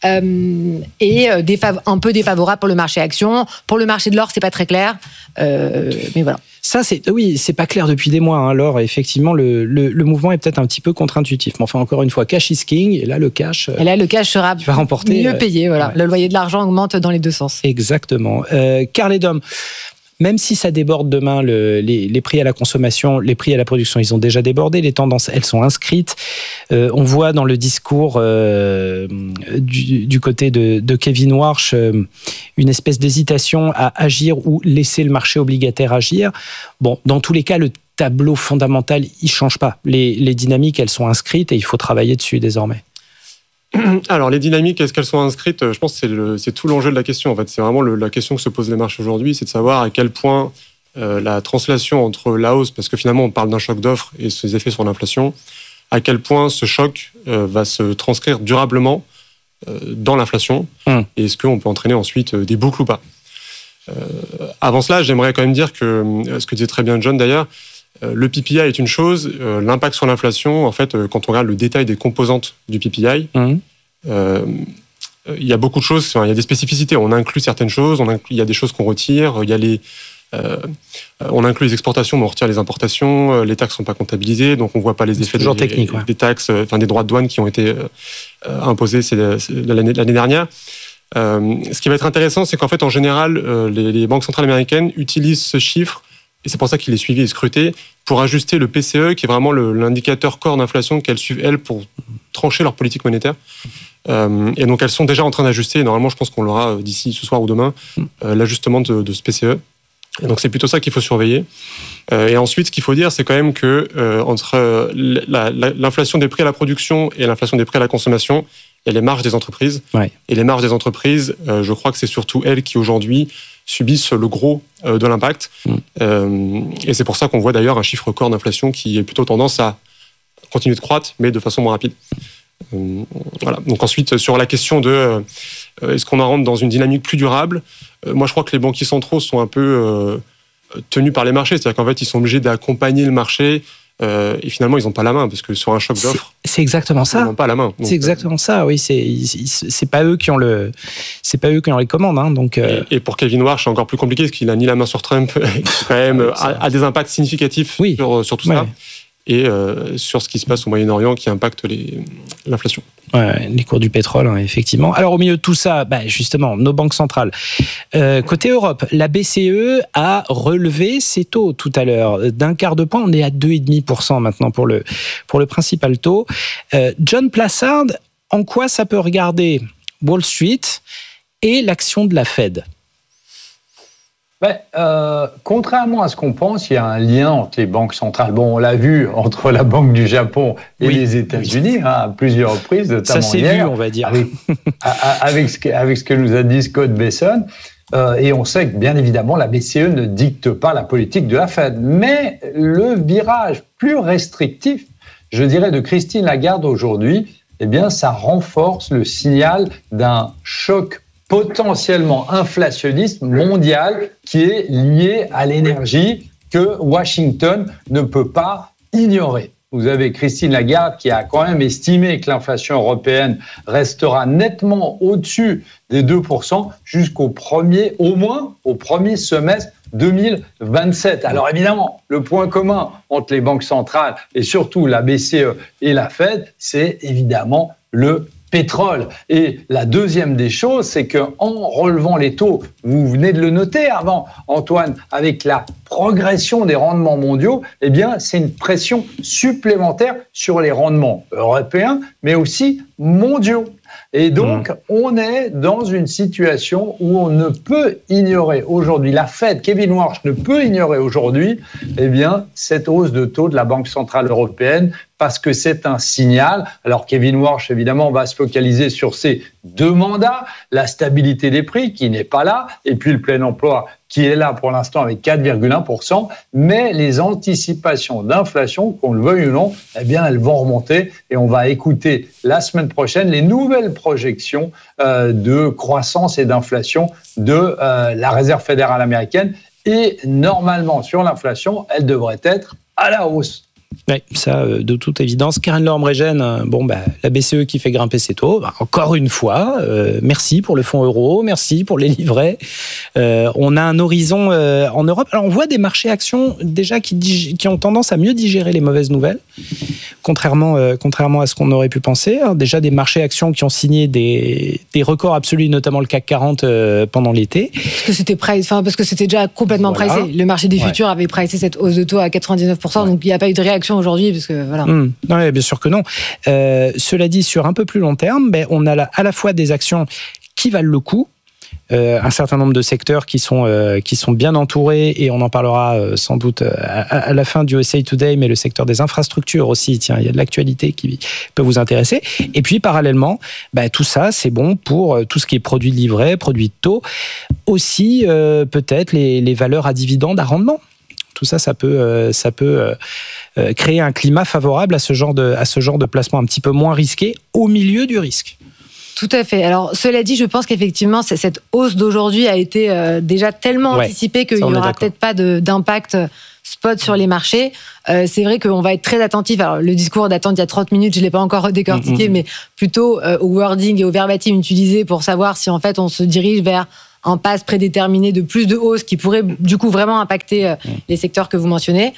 Euh, et euh, défav- un peu défavorable pour le marché action. Pour le marché de l'or, c'est pas très clair. Euh, mais voilà.
Ça, c'est, oui, c'est pas clair depuis des mois. Hein. L'or, effectivement, le, le, le mouvement est peut-être un petit peu contre-intuitif. Mais enfin, encore une fois, cash is king. Et là, le cash.
Et là, le cash sera
va remporter,
mieux payé. Voilà.
Ouais.
Le loyer de l'argent augmente dans les deux sens.
Exactement. Euh, Carl Edom. Même si ça déborde demain, le, les, les prix à la consommation, les prix à la production, ils ont déjà débordé. Les tendances, elles sont inscrites. Euh, on voit dans le discours euh, du, du côté de, de Kevin Warsh euh, une espèce d'hésitation à agir ou laisser le marché obligataire agir. Bon, dans tous les cas, le tableau fondamental, il change pas. Les, les dynamiques, elles sont inscrites et il faut travailler dessus désormais.
Alors, les dynamiques, est-ce qu'elles sont inscrites ? Je pense que c'est, le, c'est tout l'enjeu de la question. En fait, c'est vraiment le, la question que se posent les marchés aujourd'hui, c'est de savoir à quel point euh, la translation entre la hausse, parce que finalement on parle d'un choc d'offres et ses effets sur l'inflation, à quel point ce choc euh, va se transcrire durablement euh, dans l'inflation, mmh. et est-ce qu'on peut entraîner ensuite euh, des boucles ou pas. Euh, avant cela, j'aimerais quand même dire que, euh, ce que disait très bien John d'ailleurs, euh, le P P I est une chose, euh, l'impact sur l'inflation, en fait, euh, quand on regarde le détail des composantes du P P I, mmh. euh, il y a beaucoup de choses, enfin, il y a des spécificités, on inclut certaines choses, on inclut, il y a des choses qu'on retire, il y a les... Euh, on inclut les exportations, mais on retire les importations. Les taxes sont pas comptabilisées, donc on voit pas les
c'est
effets
des,
technique, ouais. des taxes, enfin des droits de douane qui ont été euh, imposés c'est, c'est l'année, l'année dernière. Euh, ce qui va être intéressant, c'est qu'en fait, en général, euh, les, les banques centrales américaines utilisent ce chiffre, et c'est pour ça qu'il est suivi et scruté, pour ajuster le P C E, qui est vraiment le, l'indicateur corps d'inflation qu'elles suivent elles pour trancher leur politique monétaire. Euh, et donc elles sont déjà en train d'ajuster. Et normalement, je pense qu'on l'aura d'ici ce soir ou demain, euh, l'ajustement de, de ce P C E. Et donc c'est plutôt ça qu'il faut surveiller. Euh, et ensuite, ce qu'il faut dire, c'est quand même que euh, entre la, la, l'inflation des prix à la production et l'inflation des prix à la consommation, il y a les marges des entreprises. Ouais. Et les marges des entreprises, euh, je crois que c'est surtout elles qui aujourd'hui subissent le gros euh, de l'impact. Mmh. Euh, et c'est pour ça qu'on voit d'ailleurs un chiffre record d'inflation qui est plutôt tendance à continuer de croître, mais de façon moins rapide. Euh, voilà. Donc ensuite, sur la question de euh, est-ce qu'on en rentre dans une dynamique plus durable, euh, moi je crois que les banquiers centraux sont un peu euh, tenus par les marchés, c'est-à-dire qu'en fait ils sont obligés d'accompagner le marché euh, et finalement ils n'ont pas la main parce que sur un choc d'offres,
c'est, c'est exactement ça.
Ils n'ont pas la main. Donc,
c'est exactement euh, ça, oui. C'est c'est pas eux qui ont le, c'est pas eux qui ont les commandes, hein, donc. Euh...
Et, et pour Kevin Warsh, c'est encore plus compliqué parce qu'il a ni la main sur Trump, qui quand même ouais, a, a des impacts significatifs oui. sur, sur tout ouais. ça. Et euh, sur ce qui se passe au Moyen-Orient qui impacte les, l'inflation.
Ouais, les cours du pétrole, hein, effectivement. Alors, au milieu de tout ça, bah, justement, nos banques centrales. Euh, côté Europe, la B C E a relevé ses taux tout à l'heure. D'un quart de point, on est à deux virgule cinq pour cent maintenant pour le, pour le principal taux. Euh, John Plassard, en quoi ça peut regarder Wall Street et l'action de la Fed ?
Ben, euh, contrairement à ce qu'on pense, il y a un lien entre les banques centrales. Bon, on l'a vu entre la Banque du Japon et oui. les États-Unis, hein, à plusieurs reprises, notamment
ça s'est
hier,
vu, on va dire.
Avec, avec, ce que, avec ce que nous a dit Scott Besson. Euh, et on sait que, bien évidemment, la B C E ne dicte pas la politique de la Fed. Mais le virage plus restrictif, je dirais, de Christine Lagarde aujourd'hui, eh bien, ça renforce le signal d'un choc potentiellement inflationniste mondial qui est lié à l'énergie que Washington ne peut pas ignorer. Vous avez Christine Lagarde qui a quand même estimé que l'inflation européenne restera nettement au-dessus des deux pour cent jusqu'au premier, au moins au premier semestre deux mille vingt-sept. Alors évidemment, le point commun entre les banques centrales et surtout la B C E et la Fed, c'est évidemment le pétrole. Et la deuxième des choses, c'est qu'en relevant les taux, vous venez de le noter avant, Antoine, avec la progression des rendements mondiaux, eh bien, c'est une pression supplémentaire sur les rendements européens, mais aussi mondiaux. Et donc, mmh. on est dans une situation où on ne peut ignorer aujourd'hui, la Fed, Kevin Warsh ne peut ignorer aujourd'hui, eh bien, cette hausse de taux de la Banque centrale européenne, parce que c'est un signal. Alors, Kevin Warsh, évidemment, va se focaliser sur ces deux mandats, la stabilité des prix qui n'est pas là, et puis le plein emploi qui est là pour l'instant avec quatre virgule un pour cent, mais les anticipations d'inflation, qu'on le veuille ou non, eh bien, elles vont remonter et on va écouter la semaine prochaine les nouvelles projections euh, de croissance et d'inflation de euh, la Réserve fédérale américaine. Et normalement, sur l'inflation, elle devrait être à la hausse.
Oui, ça, de toute évidence. Karen Lorme-Régène, bon, bah, la B C E qui fait grimper ses taux, bah, encore une fois, euh, merci pour le fonds euro, merci pour les livrets. Euh, on a un horizon euh, en Europe. Alors, on voit des marchés actions déjà qui, dig- qui ont tendance à mieux digérer les mauvaises nouvelles, contrairement, euh, contrairement à ce qu'on aurait pu penser. Alors, déjà, des marchés actions qui ont signé des, des records absolus, notamment le C A C quarante euh, pendant l'été.
Parce que c'était price, enfin, parce que c'était déjà complètement voilà. pricé. Le marché des futurs ouais. avait pricé cette hausse de taux à quatre-vingt-dix-neuf pour cent, ouais. donc il n'y a pas eu de réaction aujourd'hui, parce que voilà.
Mmh. Non, bien sûr que non. Euh, cela dit, sur un peu plus long terme, ben, on a la, à la fois des actions qui valent le coup, euh, un certain nombre de secteurs qui sont, euh, qui sont bien entourés, et on en parlera euh, sans doute à, à la fin du U S A Today, mais le secteur des infrastructures aussi, tiens, il y a de l'actualité qui peut vous intéresser. Et puis parallèlement, bah, tout ça, c'est bon pour tout ce qui est produits livrés, produits de taux, aussi euh, peut-être les, les valeurs à dividendes, à rendement. Tout ça, ça peut, euh, ça peut euh, créer un climat favorable à ce genre de, à ce genre de placement un petit peu moins risqué au milieu du risque.
Tout à fait. Alors, cela dit, je pense qu'effectivement, cette hausse d'aujourd'hui a été euh, déjà tellement ouais, anticipée qu'il n'y aura peut-être pas de, d'impact spot sur les marchés. Euh, c'est vrai qu'on va être très attentif. Alors, le discours d'attente il y a trente minutes, je ne l'ai pas encore décortiqué, mmh. mais plutôt euh, au wording et au verbatim utilisé pour savoir si en fait on se dirige vers un pass prédéterminé de plus de hausse qui pourrait du coup vraiment impacter euh, les secteurs que vous mentionnez.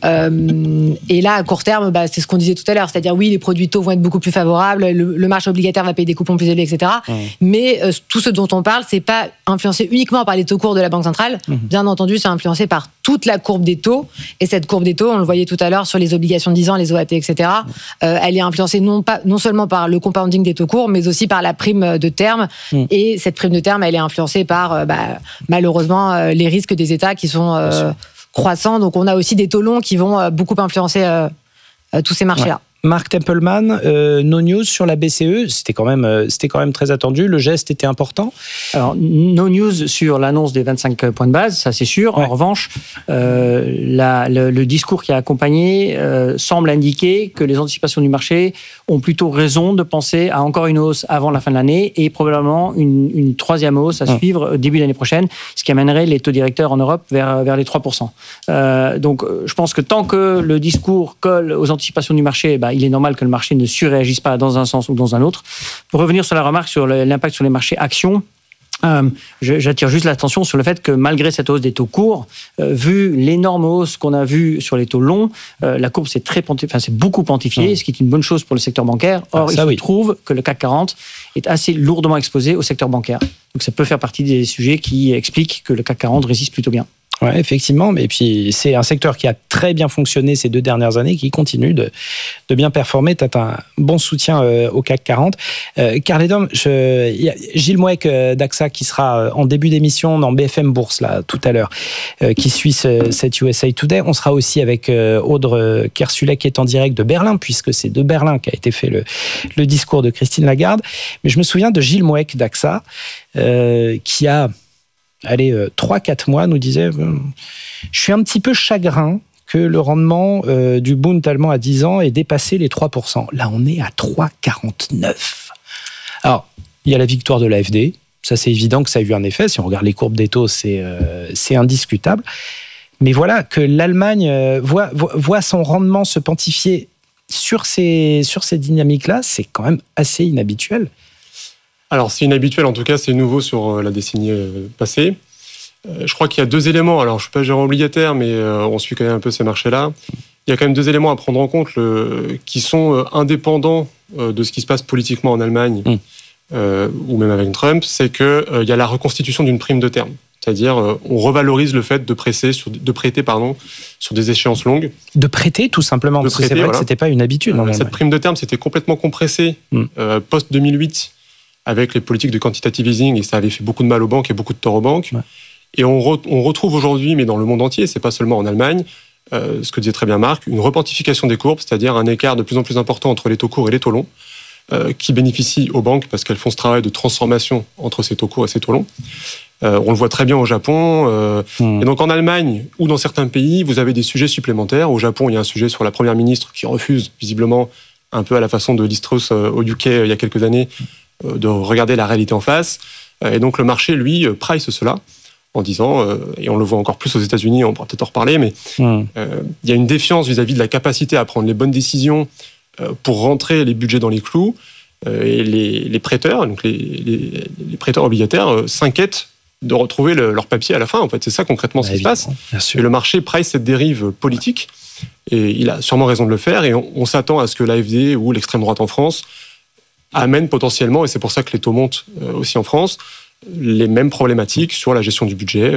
Euh, et là, à court terme, bah, c'est ce qu'on disait tout à l'heure, c'est-à-dire oui, les produits taux vont être beaucoup plus favorables, le, le marché obligataire va payer des coupons plus élevés, et cetera. Mmh. Mais euh, tout ce dont on parle, c'est pas influencé uniquement par les taux courts de la Banque centrale. Mmh. Bien entendu, c'est influencé par toute la courbe des taux. Et cette courbe des taux, on le voyait tout à l'heure sur les obligations de dix ans, les O A T, et cetera. Euh, elle est influencée non pas non seulement par le compounding des taux courts, mais aussi par la prime de terme. Mmh. Et cette prime de terme, elle est influencée par par bah, malheureusement euh, les risques des États qui sont euh, croissants. Donc on a aussi des taux longs qui vont euh, beaucoup influencer euh, euh, tous ces marchés-là.
Ouais. Mark Templeman, euh, no news sur la B C E, c'était quand même, euh, c'était quand même très attendu. Le geste était important.
Alors, no news sur l'annonce des vingt-cinq points de base, ça c'est sûr. Ouais. En revanche, euh, la, le, le discours qui a accompagné euh, semble indiquer que les anticipations du marché ont plutôt raison de penser à encore une hausse avant la fin de l'année et probablement une, une troisième hausse à suivre ouais. début d'année prochaine, ce qui amènerait les taux directeurs en Europe vers, vers les trois pour cent. Euh, donc, je pense que tant que le discours colle aux anticipations du marché, bah, il est normal que le marché ne surréagisse pas dans un sens ou dans un autre. Pour revenir sur la remarque sur l'impact sur les marchés actions, euh, j'attire juste l'attention sur le fait que malgré cette hausse des taux courts, euh, vu l'énorme hausse qu'on a vue sur les taux longs, euh, la courbe s'est très ponti- enfin, c'est beaucoup pontifiée, mmh. ce qui est une bonne chose pour le secteur bancaire. Or, ah, il se oui. trouve que le C A C quarante est assez lourdement exposé au secteur bancaire. Donc ça peut faire partie des sujets qui expliquent que le C A C quarante résiste plutôt bien.
Ouais, effectivement, mais puis c'est un secteur qui a très bien fonctionné ces deux dernières années, qui continue de, de bien performer. Tu as un bon soutien euh, au C A C quarante. Euh, Carl Edom, il y a Gilles Mouek euh, d'A X A qui sera en début d'émission dans B F M Bourse là tout à l'heure, euh, qui suit ce, cette U S A Today. On sera aussi avec euh, Audre Kersulek qui est en direct de Berlin, puisque c'est de Berlin qu'a été fait le, le discours de Christine Lagarde. Mais je me souviens de Gilles Mouek d'A X A euh, qui a allez, euh, trois quatre mois, nous disait euh, « Je suis un petit peu chagrin que le rendement euh, du Bund allemand à dix ans ait dépassé les trois pour cent. » Là, on est à trois virgule quarante-neuf. Alors, il y a la victoire de l'A F D. Ça, c'est évident que ça a eu un effet. Si on regarde les courbes des taux, c'est, euh, c'est indiscutable. Mais voilà, que l'Allemagne euh, voit, voit son rendement se pontifier sur ces, sur ces dynamiques-là, c'est quand même assez inhabituel.
Alors, c'est inhabituel, en tout cas, c'est nouveau sur la décennie passée. Je crois qu'il y a deux éléments. Alors, je ne suis pas gérant obligataire, mais on suit quand même un peu ces marchés-là. Il y a quand même deux éléments à prendre en compte le, qui sont indépendants de ce qui se passe politiquement en Allemagne, mmh. euh, ou même avec Trump. C'est qu'il euh, y a la reconstitution d'une prime de terme. C'est-à-dire, euh, on revalorise le fait de, presser sur, de prêter pardon, sur des échéances longues.
De prêter, tout simplement, de parce prêter, que c'est vrai voilà. que ce n'était pas une habitude.
Euh, cette prime de terme, c'était complètement compressée mmh. euh, post-deux mille huit, avec les politiques de quantitative easing, et ça avait fait beaucoup de mal aux banques et beaucoup de tort aux banques. Ouais. Et on, re, on retrouve aujourd'hui, mais dans le monde entier, c'est pas seulement en Allemagne, euh, ce que disait très bien Marc, une repentification des courbes, c'est-à-dire un écart de plus en plus important entre les taux courts et les taux longs, euh, qui bénéficient aux banques parce qu'elles font ce travail de transformation entre ces taux courts et ces taux longs. Euh, on le voit très bien au Japon. Euh, mmh. Et donc en Allemagne ou dans certains pays, vous avez des sujets supplémentaires. Au Japon, il y a un sujet sur la première ministre qui refuse, visiblement, un peu à la façon de Liz Truss euh, au U K euh, il y a quelques années, de regarder la réalité en face. Et donc le marché, lui, price cela en disant, euh, et on le voit encore plus aux États-Unis, on pourra peut-être en reparler, mais mmh. euh, il y a une défiance vis-à-vis de la capacité à prendre les bonnes décisions euh, pour rentrer les budgets dans les clous. Euh, et les, les prêteurs, donc les, les, les prêteurs obligataires, euh, s'inquiètent de retrouver le, leur papier à la fin. En fait, c'est ça concrètement bah, ce qui se passe. Et le marché price cette dérive politique, et il a sûrement raison de le faire. Et on, on s'attend à ce que l'A F D ou l'extrême droite en France amène potentiellement, et c'est pour ça que les taux montent aussi en France, les mêmes problématiques sur la gestion du budget.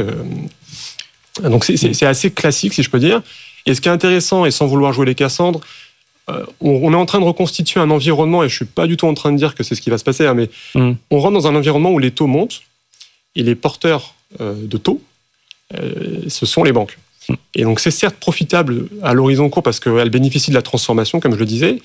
Donc c'est, c'est, c'est assez classique, si je peux dire. Et ce qui est intéressant, et sans vouloir jouer les Cassandres, on est en train de reconstituer un environnement, et je ne suis pas du tout en train de dire que c'est ce qui va se passer, hein, mais mmh. on rentre dans un environnement où les taux montent, et les porteurs euh, de taux, euh, ce sont les banques. Et donc, c'est certes profitable à l'horizon court parce qu'elles bénéficient de la transformation, comme je le disais.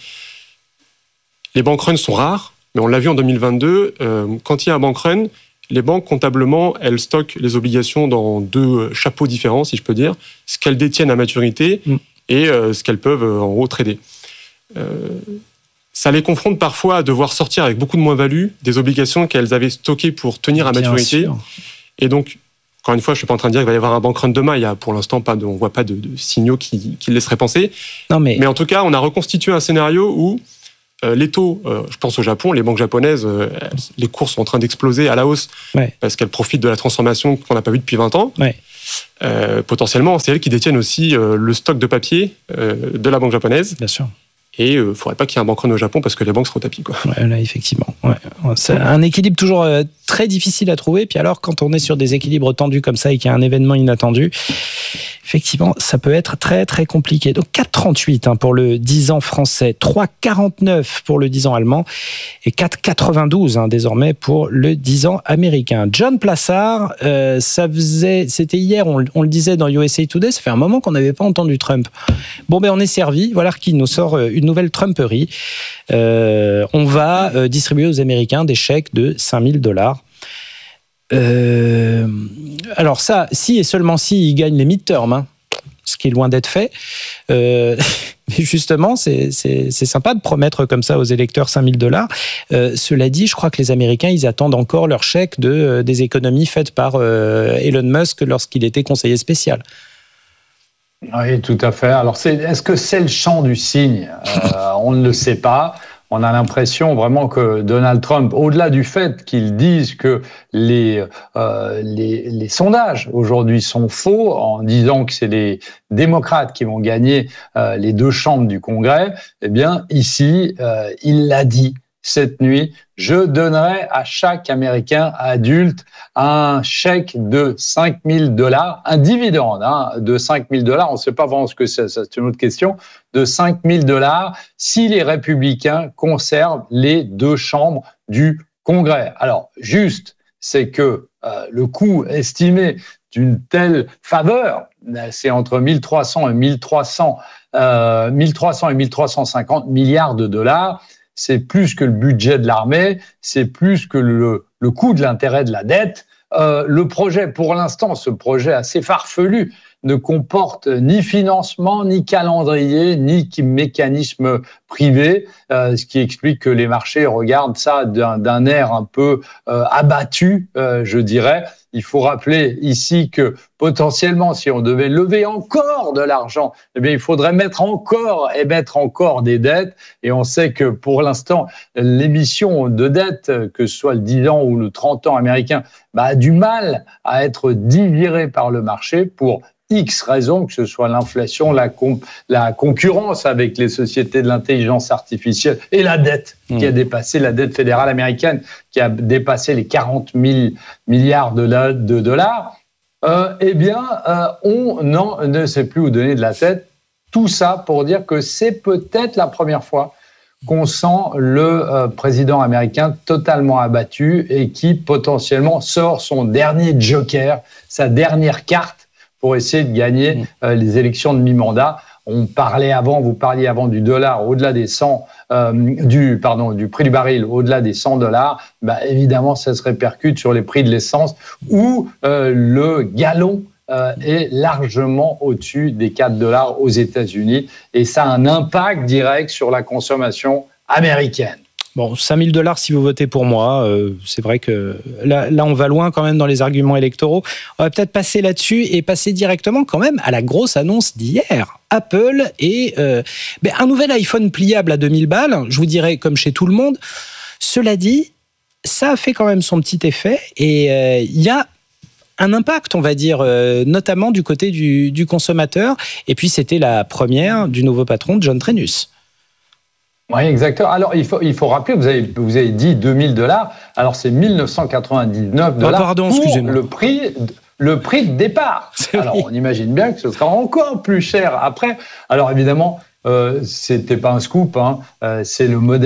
Les bank runs sont rares, mais on l'a vu en deux mille vingt-deux, euh, quand il y a un bank run, les banques, comptablement, elles stockent les obligations dans deux chapeaux différents, si je peux dire, ce qu'elles détiennent à maturité mm. et euh, ce qu'elles peuvent, euh, en gros, trader. Euh, ça les confronte parfois à devoir sortir avec beaucoup de moins-value des obligations qu'elles avaient stockées pour tenir à
Bien
maturité.
sûr.
Et donc, encore une fois, je ne suis pas en train de dire qu'il va y avoir un bank run demain. Il y a pour l'instant pas de, on ne voit pas de, de signaux qui, qui le laisseraient penser.
Non, mais...
mais en tout cas, on a reconstitué un scénario où euh, les taux, euh, je pense au Japon, les banques japonaises, euh, les cours sont en train d'exploser à la hausse
ouais.
parce qu'elles profitent de la transformation qu'on n'a pas vue depuis vingt ans.
Ouais.
Euh, potentiellement, c'est elles qui détiennent aussi euh, le stock de papier euh, de la banque japonaise.
Bien sûr.
Et il euh, ne faudrait pas qu'il y ait un bank run au Japon parce que les banques seraient au tapis. Quoi.
Ouais, là, effectivement. Ouais. C'est un équilibre toujours euh, très difficile à trouver. Puis alors, quand on est sur des équilibres tendus comme ça et qu'il y a un événement inattendu, effectivement, ça peut être très, très compliqué. Donc, quatre virgule trente-huit hein, pour le dix ans français, trois virgule quarante-neuf pour le dix ans allemand et quatre virgule quatre-vingt-douze hein, désormais pour le dix ans américain. John Plassard, euh, ça faisait, c'était hier, on, on le disait dans U S A Today, ça fait un moment qu'on n'avait pas entendu Trump. Bon, ben, on est servi. Voilà qui nous sort une nouvelle Trumperie. Euh, on va euh, distribuer aux Américains des chèques de cinq mille dollars. Euh, alors ça, si et seulement si ils gagnent les midterms, hein, ce qui est loin d'être fait. Euh, mais justement, c'est, c'est, c'est sympa de promettre comme ça aux électeurs cinq mille dollars. Euh, cela dit, je crois que les Américains, ils attendent encore leur chèque de, euh, des économies faites par euh, Elon Musk lorsqu'il était conseiller spécial.
Oui, tout à fait. Alors, c'est, est-ce que c'est le chant du cygne ? euh, On ne le sait pas. On a l'impression vraiment que Donald Trump, au-delà du fait qu'ils disent que les, euh, les, les sondages aujourd'hui sont faux, en disant que c'est les démocrates qui vont gagner euh, les deux chambres du Congrès, eh bien, ici, euh, il l'a dit cette nuit, je donnerai à chaque Américain adulte un chèque de cinq mille dollars, un dividende hein, de cinq mille dollars, on ne sait pas vraiment ce que c'est, ça, c'est une autre question, de cinq mille dollars si les républicains conservent les deux chambres du Congrès. Alors, juste, c'est que euh, le coût estimé d'une telle faveur, c'est entre mille trois cents et mille trois cents, euh, mille trois cents et mille trois cent cinquante milliards de dollars. C'est plus que le budget de l'armée, c'est plus que le, le coût de l'intérêt de la dette. Euh, le projet, pour l'instant, ce projet assez farfelu, ne comporte ni financement, ni calendrier, ni mécanisme privé, euh, ce qui explique que les marchés regardent ça d'un, d'un air un peu euh, abattu, euh, je dirais. Il faut rappeler ici que potentiellement, si on devait lever encore de l'argent, eh bien, il faudrait mettre encore et mettre encore des dettes. Et on sait que pour l'instant, l'émission de dette, que ce soit le dix ans ou le trente ans américain, bah, a du mal à être digéré par le marché pour X raisons, que ce soit l'inflation, la, com- la concurrence avec les sociétés de l'intelligence artificielle et la dette mmh. qui a dépassé, la dette fédérale américaine qui a dépassé les quarante mille milliards de, la, de dollars, euh, eh bien, euh, on n'en, ne sait plus où donner de la tête. Tout ça pour dire que c'est peut-être la première fois qu'on sent le euh, président américain totalement abattu et qui potentiellement sort son dernier joker, sa dernière carte pour essayer de gagner euh, les élections de mi-mandat. On parlait avant, vous parliez avant du dollar au-delà des cent, euh, du pardon, du prix du baril au-delà des cent dollars. Bah évidemment, ça se répercute sur les prix de l'essence où euh, le gallon euh, est largement au-dessus des quatre dollars aux États-Unis et ça a un impact direct sur la consommation américaine.
Bon, cinq mille dollars si vous votez pour moi, euh, c'est vrai que là, là, on va loin quand même dans les arguments électoraux. On va peut-être passer là-dessus et passer directement quand même à la grosse annonce d'hier. Apple et euh, ben, un nouvel iPhone pliable à deux mille balles, je vous dirais comme chez tout le monde. Cela dit, ça a fait quand même son petit effet et il euh, y a un impact, on va dire, euh, notamment du côté du, du consommateur. Et puis, c'était la première du nouveau patron, John Trenus.
Oui, exactement. Alors, il faut, il faut rappeler, vous avez, vous avez dit deux mille dollars. Alors, c'est mille neuf cent quatre-vingt-dix-neuf dollars
oh, pardon,
pour
excusez-moi.
le prix, le prix de départ. C'est Alors, vrai. On imagine bien que ce sera encore plus cher après. Alors, évidemment, euh, c'était pas un scoop. Hein. Euh, c'est le modèle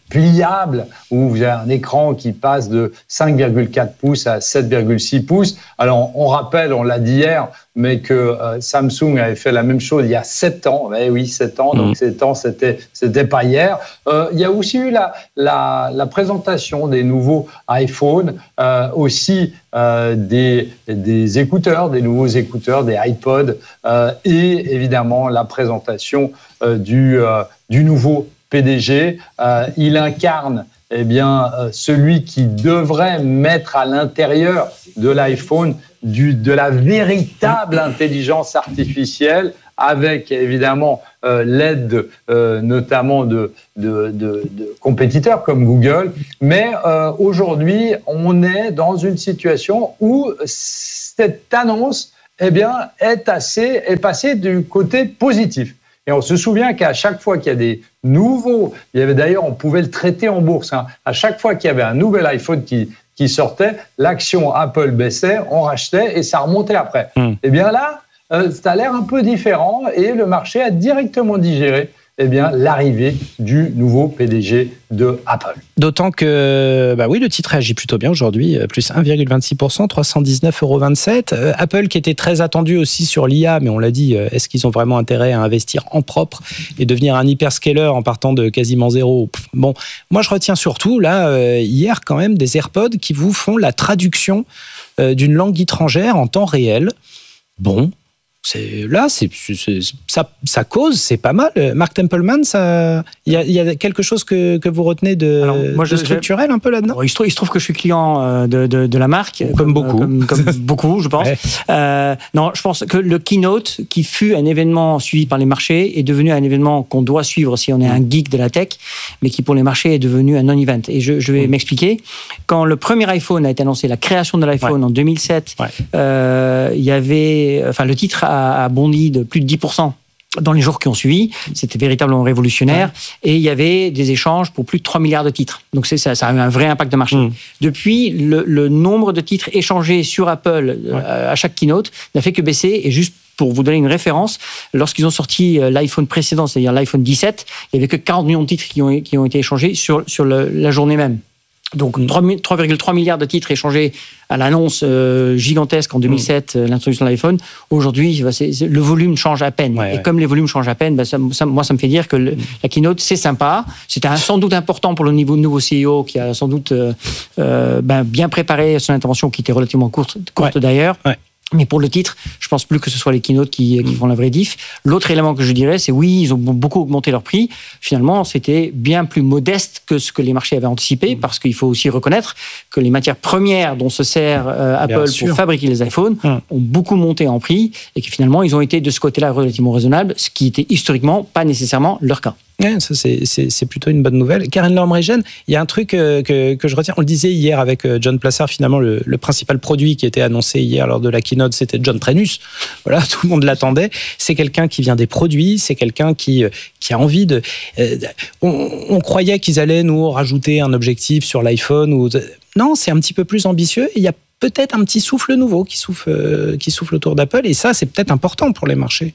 pliable où vous avez un écran qui passe de cinq virgule quatre pouces à sept virgule six pouces. Alors, on rappelle, on l'a dit hier, mais que euh, Samsung avait fait la même chose il y a sept ans. Eh oui, sept ans, donc sept ans, c'était, c'était pas hier. Euh, il y a aussi eu la, la, la présentation des nouveaux iPhones, euh, aussi euh, des, des écouteurs, des nouveaux écouteurs, des iPods, euh, et évidemment la présentation euh, du, euh, du nouveau P D G. Euh, il incarne eh bien, euh, celui qui devrait mettre à l'intérieur de l'iPhone du, de la véritable intelligence artificielle, avec évidemment euh, l'aide de, euh, notamment de, de, de, de compétiteurs comme Google. Mais euh, aujourd'hui, on est dans une situation où cette annonce eh bien, est, assez, est passée du côté positif. Et on se souvient qu'à chaque fois qu'il y a des nouveaux, il y avait d'ailleurs, on pouvait le traiter en bourse, hein, à chaque fois qu'il y avait un nouvel iPhone qui, qui sortait, l'action Apple baissait, on rachetait et ça remontait après. Mmh. Et bien là, euh, ça a l'air un peu différent et le marché a directement digéré eh bien, l'arrivée du nouveau P D G de Apple.
D'autant que, bah oui, le titre réagit plutôt bien aujourd'hui, plus un virgule vingt-six pour cent, trois cent dix-neuf euros vingt-sept. Euh, Apple qui était très attendu aussi sur l'I A, mais on l'a dit, est-ce qu'ils ont vraiment intérêt à investir en propre et devenir un hyperscaler en partant de quasiment zéro? Bon, moi je retiens surtout, là, euh, hier quand même, des AirPods qui vous font la traduction euh, d'une langue étrangère en temps réel. Bon. C'est, là, c'est, c'est, ça, ça cause, c'est pas mal. Mark Templeman, il y, y a quelque chose que, que vous retenez de, Alors, moi, de je, structurel un peu là-dedans?
il, se trouve, il se trouve que je suis client de, de, de la marque.
Comme, comme beaucoup.
Comme, comme beaucoup, je pense. Ouais. Euh, non, je pense que le keynote, qui fut un événement suivi par les marchés, est devenu un événement qu'on doit suivre si on est un geek de la tech, mais qui pour les marchés est devenu un non-event. Et je, je vais mmh. m'expliquer. Quand le premier iPhone a été annoncé, la création de l'iPhone ouais. en deux mille sept, ouais. euh, il y avait, enfin, le titre a a bondi de plus de dix pour cent dans les jours qui ont suivi. C'était véritablement révolutionnaire. Ouais. Et il y avait des échanges pour plus de trois milliards de titres. Donc c'est, ça, ça a eu un vrai impact de marché. Mmh. Depuis, le, le nombre de titres échangés sur Apple ouais. euh, à chaque keynote n'a fait que baisser. Et juste pour vous donner une référence, lorsqu'ils ont sorti l'iPhone précédent, c'est-à-dire l'iPhone dix-sept, il n'y avait que quarante millions de titres qui ont, qui ont été échangés sur, sur le, la journée même. Donc trois virgule trois milliards de titres échangés à l'annonce euh, gigantesque en deux mille sept, mmh. euh, l'introduction de l'iPhone. Aujourd'hui, bah, c'est, c'est, le volume change à peine. Ouais, et ouais. comme les volumes changent à peine, bah, ça, ça, moi, ça me fait dire que le, mmh. la keynote, c'est sympa. C'était un, sans doute important pour le niveau, nouveau C E O qui a sans doute euh, euh, ben, bien préparé son intervention, qui était relativement courte, courte ouais. d'ailleurs. Ouais. Mais pour le titre, je pense plus que ce soit les keynotes qui, qui font la vraie diff. L'autre élément que je dirais, c'est oui, ils ont beaucoup augmenté leur prix. Finalement, c'était bien plus modeste que ce que les marchés avaient anticipé, parce qu'il faut aussi reconnaître que les matières premières dont se sert euh, Apple pour fabriquer les iPhones hum. ont beaucoup monté en prix et que finalement, ils ont été de ce côté-là relativement raisonnables, ce qui était historiquement pas nécessairement leur cas.
Ouais, ça c'est, c'est, c'est plutôt une bonne nouvelle. Karen Lormregen, il y a un truc que, que, que je retiens. On le disait hier avec John Plassard, finalement, le, le principal produit qui était annoncé hier lors de la keynote, c'était John Trenus. Voilà, tout le monde l'attendait. C'est quelqu'un qui vient des produits, c'est quelqu'un qui, qui a envie de... Euh, on, on croyait qu'ils allaient nous rajouter un objectif sur l'iPhone. Ou, non, c'est un petit peu plus ambitieux. Il y a peut-être un petit souffle nouveau qui souffle, euh, qui souffle autour d'Apple. Et ça, c'est peut-être important pour les marchés.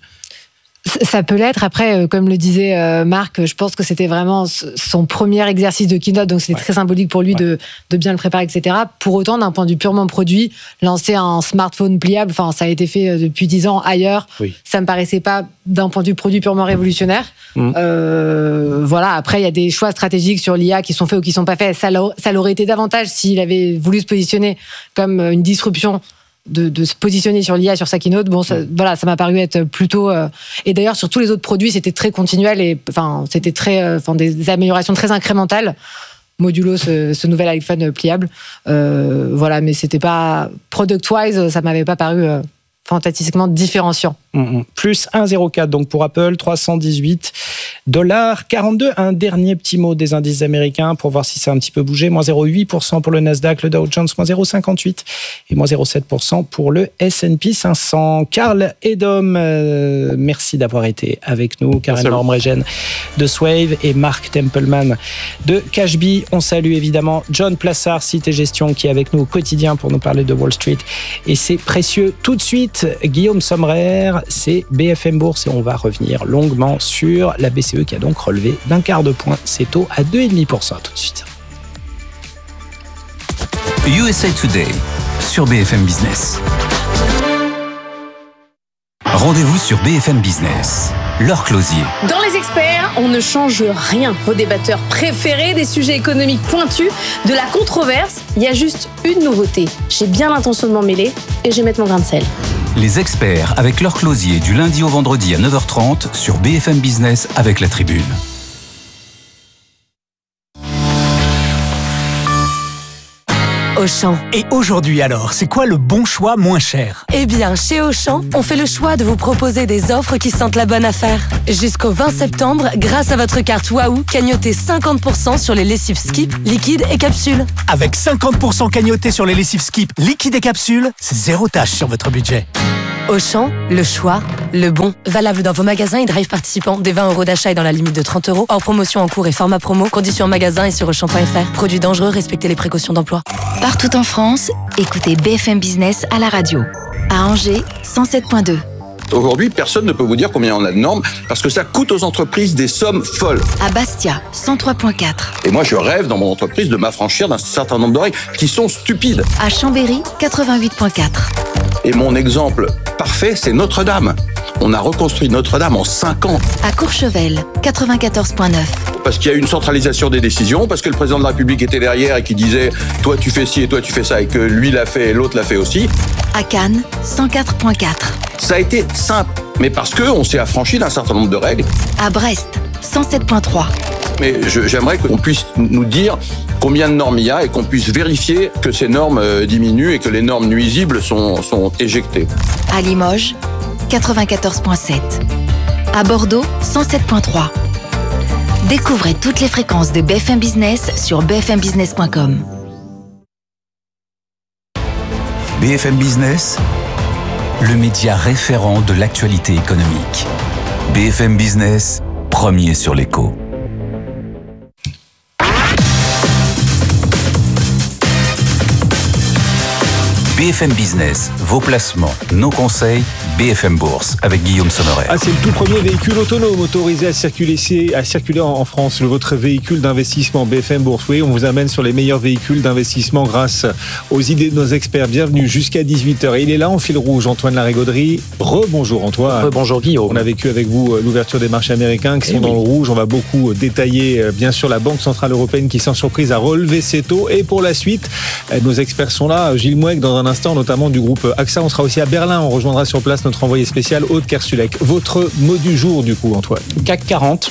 Ça peut l'être. Après, comme le disait Marc, je pense que c'était vraiment son premier exercice de keynote, donc c'était ouais. très symbolique pour lui ouais. de, de bien le préparer, et cetera. Pour autant, d'un point de vue purement produit, lancer un smartphone pliable, enfin, ça a été fait depuis dix ans ailleurs. Oui. Ça me paraissait pas, d'un point de vue produit, purement révolutionnaire. Mmh. Euh, voilà. Après, il y a des choix stratégiques sur l'I A qui sont faits ou qui sont pas faits. Ça, ça l'aurait été davantage s'il avait voulu se positionner comme une disruption. De, de se positionner sur l'I A sur sa keynote, bon, ça, voilà, ça m'a paru être plutôt. Euh, et d'ailleurs, sur tous les autres produits, c'était très continuel et enfin, c'était très, euh, enfin, des améliorations très incrémentales. Modulo, ce, ce nouvel iPhone pliable, euh, voilà, mais c'était pas product-wise, ça m'avait pas paru euh, fantastiquement différenciant.
Mmh, plus un virgule zéro quatre donc pour Apple, trois cent dix-huit dollars quarante-deux. Un dernier petit mot des indices américains pour voir si ça a un petit peu bougé. Moins zéro virgule huit pour cent pour le Nasdaq, le Dow Jones, moins zéro virgule cinquante-huit et moins zéro virgule sept pour cent pour le S and P cinq cents. Karl Edom, euh, merci d'avoir été avec nous. Karen Lormregen de Swave et Mark Templeman de Cashbee. On salue évidemment John Plassard, Cité Gestion, qui est avec nous au quotidien pour nous parler de Wall Street. Et c'est précieux. Tout de suite, Guillaume Sommerer, c'est B F M Bourse et on va revenir longuement sur la B C C E qui a donc relevé d'un quart de point ses taux à deux virgule cinq pour cent. Tout de suite.
U S A Today sur B F M Business. Rendez-vous sur B F M Business. Laure Closier.
Dans les experts, on ne change rien. Vos débatteurs préférés, des sujets économiques pointus, de la controverse, il y a juste une nouveauté. J'ai bien l'intention de m'en mêler et je vais mettre mon grain de sel.
Les experts avec Laure Closier du lundi au vendredi à neuf heures trente sur B F M Business avec La Tribune.
Auchan. Et aujourd'hui alors, c'est quoi le bon choix moins cher ?
Eh bien, chez Auchan, on fait le choix de vous proposer des offres qui sentent la bonne affaire. Jusqu'au vingt septembre, grâce à votre carte Wahoo, cagnotez cinquante pour cent sur les lessives Skip, liquides et capsules.
Avec cinquante pour cent cagnoté sur les lessives Skip, liquides et capsules, c'est zéro tâche sur votre budget.
Auchan, le choix, le bon. Valable dans vos magasins et drive participants. Des vingt euros d'achat et dans la limite de trente euros. Hors promotion en cours et format promo. Conditions en magasin et sur auchan point f r. Produits dangereux, respectez les précautions d'emploi.
Partout en France, écoutez B F M Business à la radio. À Angers, cent sept virgule deux.
Aujourd'hui, personne ne peut vous dire combien on a de normes parce que ça coûte aux entreprises des sommes folles.
À Bastia, cent trois virgule quatre.
Et moi, je rêve dans mon entreprise de m'affranchir d'un certain nombre de règles qui sont stupides.
À Chambéry, quatre-vingt-huit virgule quatre.
Et mon exemple parfait, c'est Notre-Dame. On a reconstruit Notre-Dame en cinq ans.
À Courchevel, quatre-vingt-quatorze virgule neuf.
Parce qu'il y a eu une centralisation des décisions, parce que le président de la République était derrière et qui disait « toi tu fais ci et toi tu fais ça » et que lui l'a fait et l'autre l'a fait aussi.
À Cannes, cent quatre virgule quatre.
Ça a été simple, mais parce qu'on s'est affranchi d'un certain nombre de règles.
À Brest, cent sept virgule trois.
Mais je, j'aimerais qu'on puisse nous dire combien de normes il y a et qu'on puisse vérifier que ces normes diminuent et que les normes nuisibles sont, sont éjectées.
À Limoges, quatre-vingt-quatorze virgule sept. À Bordeaux, cent sept virgule trois. Découvrez toutes les fréquences de B F M Business sur b f m business point com.
B F M Business, le média référent de l'actualité économique. B F M Business, premier sur l'écho. B F M Business, vos placements, nos conseils, B F M Bourse avec Guillaume Sommeret.
Ah, c'est le tout premier véhicule autonome autorisé à circuler, à circuler en France, votre véhicule d'investissement B F M Bourse. Oui, on vous amène sur les meilleurs véhicules d'investissement grâce aux idées de nos experts. Bienvenue jusqu'à dix-huit heures. Et il est là en fil rouge, Antoine Larigauderie. Rebonjour Antoine.
Rebonjour Guillaume.
On a vécu avec vous l'ouverture des marchés américains qui sont
Et
dans
oui.
le rouge. On va beaucoup détailler bien sûr la Banque Centrale Européenne qui sans surprise a relevé ses taux. Et pour la suite, nos experts sont là. Gilles Mouek dans un instant, notamment du groupe A X A. On sera aussi à Berlin. On rejoindra sur place notre envoyé spécial Aude Kersulek. Votre mot du jour du coup Antoine?
C A C quarante.